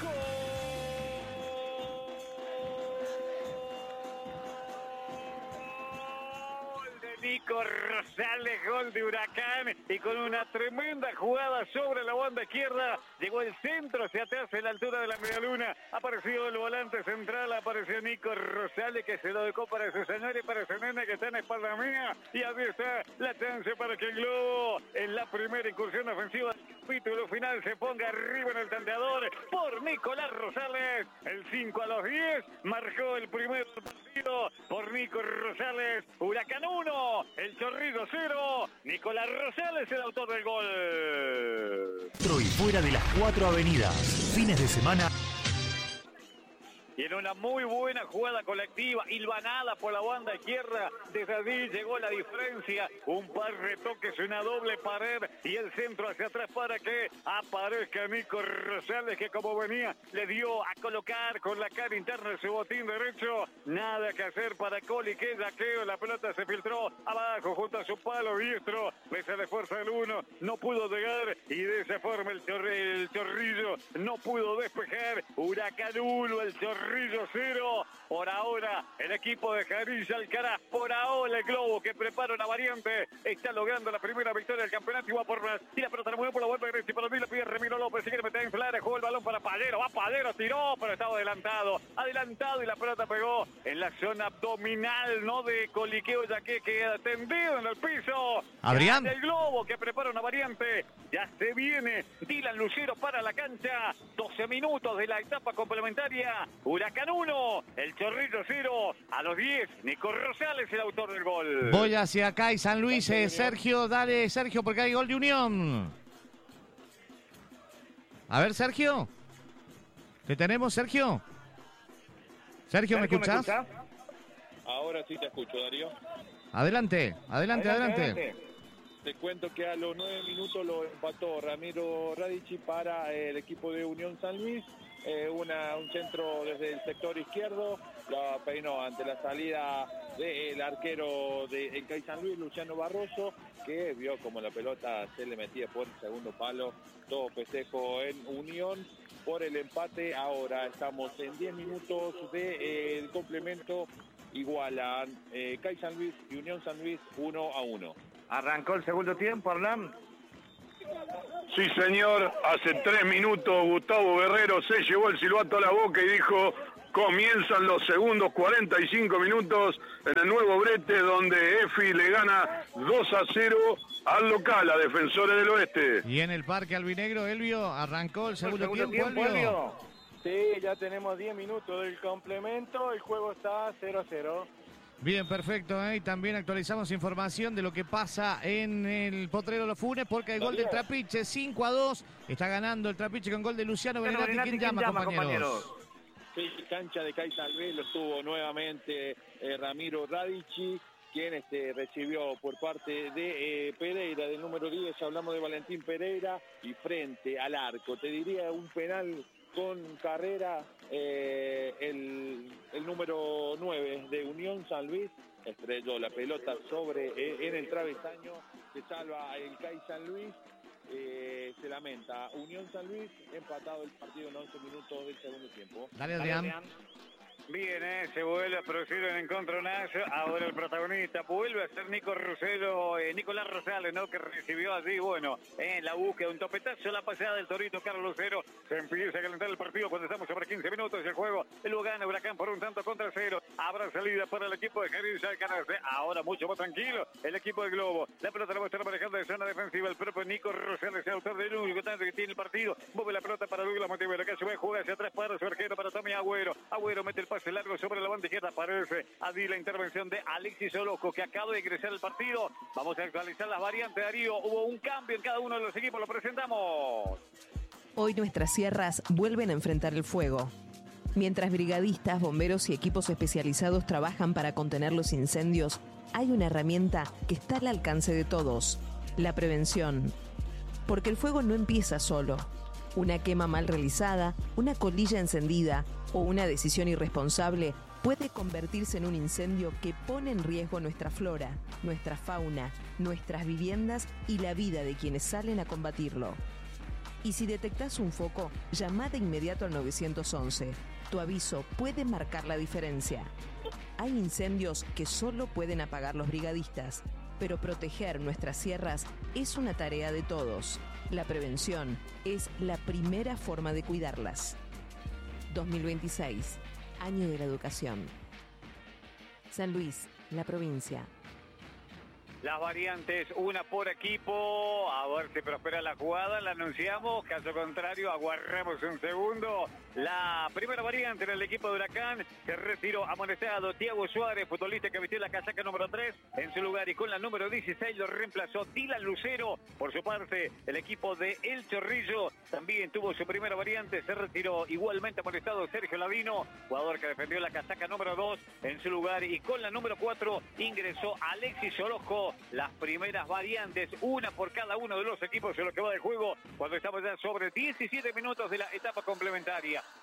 [SPEAKER 3] Nico Rosales, gol de Huracán, y con una tremenda jugada sobre la banda izquierda, llegó el centro hacia atrás en la altura de la medialuna, apareció el volante central, apareció Nico Rosales, que se lo dejó para su señor y para su nena que está en espalda mía, y ahí está la chance para que el Globo, en la primera incursión ofensiva del capítulo final, se ponga arriba en el tanteador por Nicolás Rosales. El cinco a los diez, marcó el primer partido por Nico Rosales. Huracán uno, el Chorrillo cero, Nicolás Rosales el autor del gol.
[SPEAKER 12] Dentro y fuera de las cuatro avenidas, fines de semana.
[SPEAKER 3] Y en una muy buena jugada colectiva, hilvanada por la banda izquierda, desde allí llegó la diferencia, un par de toques, una doble pared y el centro hacia atrás para que aparezca Nico Rosales, que como venía le dio a colocar con la cara interna de su botín derecho. Nada que hacer para Coli, que yaqueo, la pelota se filtró abajo junto a su palo diestro, pese a la fuerza del uno, no pudo llegar y de esa forma el, chor el Chorrillo no pudo despejar. Huracán uno, el Chorrillo Chorrillo cero. Por ahora, el equipo de Jarilla Alcaraz, por ahora el Globo que prepara una variante, está logrando la primera victoria del campeonato y va por más. Y la pelota la mueve por la vuelta derecha y para mí la pide Ramiro López, se quiere meter en Flores, jugó el balón para Padero, va Padero, tiró, pero estaba adelantado, adelantado y la pelota pegó en la zona abdominal, no de coliqueo, ya que queda tendido en el piso.
[SPEAKER 1] Adrián.
[SPEAKER 3] El Globo que prepara una variante, ya se viene Dylan Lucero para la cancha, doce minutos de la etapa complementaria, Huracán uno, el Chorrillo cero, a los diez, Nico Rosales el autor del gol.
[SPEAKER 1] Voy hacia acá y San Luis, eh, Sergio, dale Sergio, porque hay gol de Unión. A ver, Sergio. ¿Te tenemos, Sergio? Sergio, ¿me escuchás?
[SPEAKER 5] Ahora sí te escucho, Darío.
[SPEAKER 1] Adelante, adelante, adelante. adelante.
[SPEAKER 5] Te cuento que a los nueve minutos lo empató Ramiro Radici para el equipo de Unión San Luis. Eh, una, un centro desde el sector izquierdo, la peinó ante la salida del arquero de el C A I San Luis, Luciano Barroso, que vio como la pelota se le metía por el segundo palo. Todo festejo en Unión por el empate. Ahora estamos en diez minutos del de, eh, complemento. Igualan eh, C A I San Luis y Unión San Luis uno a uno.
[SPEAKER 3] Arrancó el segundo tiempo, Arlán.
[SPEAKER 2] Sí, señor. Hace tres minutos Gustavo Guerrero se llevó el silbato a la boca y dijo: comienzan los segundos cuarenta y cinco minutos en el Nuevo Brete, donde Efi le gana dos a cero al local, a Defensores del Oeste.
[SPEAKER 1] Y en el Parque Albinegro, Elvio, arrancó el segundo,
[SPEAKER 4] el segundo
[SPEAKER 1] tiempo,
[SPEAKER 4] tiempo,
[SPEAKER 1] Elvio.
[SPEAKER 4] Elvio. Sí, ya tenemos diez minutos del complemento, el juego está cero a cero.
[SPEAKER 1] Bien, perfecto, ¿eh? Y también actualizamos información de lo que pasa en el Potrero Los Funes, porque hay gol del Trapiche, cinco a dos, está ganando el Trapiche con gol de Luciano Berenati. ¿Quién, ¿Quién llama, llama compañeros? compañeros?
[SPEAKER 5] Sí, cancha de C A I San Luis, lo estuvo nuevamente eh, Ramiro Radici, quien este, recibió por parte de eh, Pereira, del número diez, hablamos de Valentín Pereira, y frente al arco, te diría un penal con carrera, eh, el, el número nueve de Unión San Luis estrelló la pelota sobre eh, en el travesaño, se salva el C A I San Luis, eh, se lamenta Unión San Luis, empatado el partido en once minutos del segundo tiempo.
[SPEAKER 1] Dale, Adrián.
[SPEAKER 3] Bien, eh, se vuelve a producir un encontronazo. Ahora el protagonista vuelve a ser Nico Rosero, eh, Nicolás Rosales, ¿no? Que recibió allí, bueno, en la búsqueda, un topetazo, la pasada del Torito Carlos Lucero. Se empieza a calentar el partido cuando estamos sobre quince minutos del juego. Lo gana Huracán por un tanto contra cero. Habrá salida para el equipo de Jarilla Alcaraz. Ahora mucho más tranquilo el equipo del Globo. La pelota la va a estar manejando de zona defensiva. El propio Nico Rosales, el autor del único tanto que tiene el partido. Mueve la pelota para Douglas Montivero, que se va a jugar hacia atrás para su arquero, para Tommy Agüero. Agüero mete el pase largo sobre la banda izquierda, aparece allí la intervención de Alexis Orozco, que acaba de ingresar al partido. Vamos a actualizar las variantes, Darío. Hubo un cambio en cada uno de los equipos, lo presentamos.
[SPEAKER 13] Hoy nuestras sierras vuelven a enfrentar el fuego. Mientras brigadistas, bomberos y equipos especializados trabajan para contener los incendios, hay una herramienta que está al alcance de todos: la prevención. Porque el fuego no empieza solo. Una quema mal realizada, una colilla encendida o una decisión irresponsable puede convertirse en un incendio que pone en riesgo nuestra flora, nuestra fauna, nuestras viviendas y la vida de quienes salen a combatirlo. Y si detectás un foco, llama de inmediato al nueve once. Tu aviso puede marcar la diferencia. Hay incendios que solo pueden apagar los brigadistas, pero proteger nuestras sierras es una tarea de todos. La prevención es la primera forma de cuidarlas. dos mil veintiséis, Año de la Educación. San Luis, la provincia.
[SPEAKER 3] Las variantes, una por equipo, a ver si prospera la jugada, la anunciamos, caso contrario, aguardamos un segundo. La primera variante en el equipo de Huracán, se retiró amonestado Thiago Suárez, futbolista que vistió la casaca número tres en su lugar, y con la número dieciséis lo reemplazó Dylan Lucero. Por su parte, el equipo de El Chorrillo también tuvo su primera variante, se retiró igualmente amonestado Sergio Ladino, jugador que defendió la casaca número dos en su lugar, y con la número cuatro ingresó Alexis Orozco. Las primeras variantes, una por cada uno de los equipos en lo que va de juego, cuando estamos ya sobre diecisiete minutos de la etapa complementaria.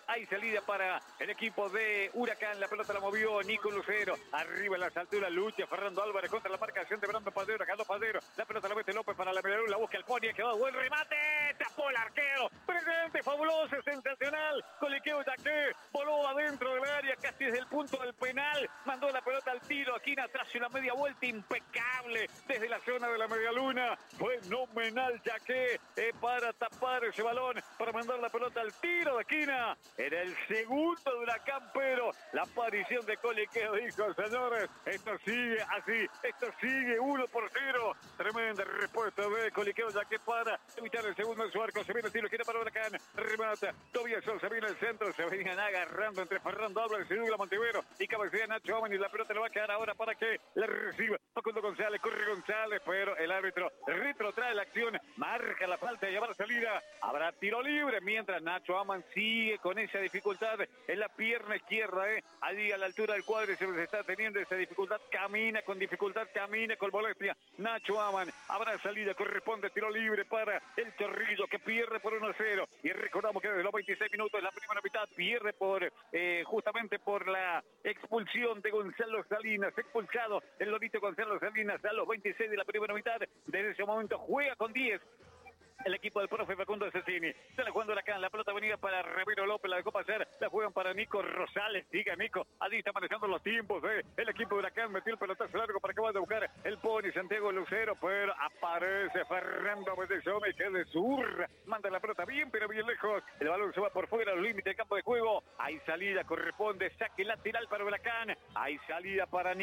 [SPEAKER 3] Hay salida para el equipo de Huracán. La pelota la movió Nico Lucero. Arriba en las alturas lucha Fernando Álvarez contra la marcación de Brando Padero. Carlos Padero. La pelota la mete López para la Medellín. La busca el Pony. Que va buen remate. Tapó el arquero. Presente, fabuloso, sensacional. Coliqueo Jaque. Voló adentro del área. Casi desde el punto del penal. Mandó la pelota al tiro. Aquí atrás y una media vuelta impecable. Desde la zona de la media luna. Fenomenal Jaque. Eh, para tapar ese balón. Para mandar la pelota al tiro de esquina. Era el segundo de Huracán, pero la aparición de Coliqueo dijo, señores, esto sigue así, esto sigue uno por cero. Tremenda respuesta de Coliqueo, ya que para evitar el segundo en su arco, se viene el tiro, quiere para Huracán, remata, Tobias Sol, se viene el centro, se venían agarrando entre Fernando Álvarez y Douglas Montivero, y cabecea Nacho Amán, y la pelota le va a quedar ahora para que la reciba Facundo González, corre González, pero el árbitro retrotrae la acción, marca la falta y habrá salida, habrá tiro libre, mientras Nacho Amán sigue con esa dificultad en la pierna izquierda, eh. allí a la altura del cuádriceps se está teniendo esa dificultad, camina con dificultad, camina con molestia, Nacho Amán, habrá salida, corresponde tiro libre para el Chorrillo que pierde por uno a cero, y recordamos que desde los veintiséis minutos de la primera mitad pierde por eh, justamente por la expulsión de Gonzalo Salinas, expulsado el Lorito Gonzalo Salinas a los veintiséis de la primera mitad, desde ese momento juega con diez el equipo del profe Facundo Cecchini. Se la jugando acá, la pelota venida para Ramiro López, la dejó pasar, la juegan para Nico Rosales, siga Nico, allí está manejando los tiempos, eh. el equipo de Huracán metió el pelotazo largo para que vaya a buscar el Pony Santiago Lucero, pero aparece Fernando Bellezome que de zurra, manda la pelota bien, pero bien lejos, el balón se va por fuera, al límite del campo de juego, hay salida, corresponde, saque lateral para Huracán, hay salida para Nico.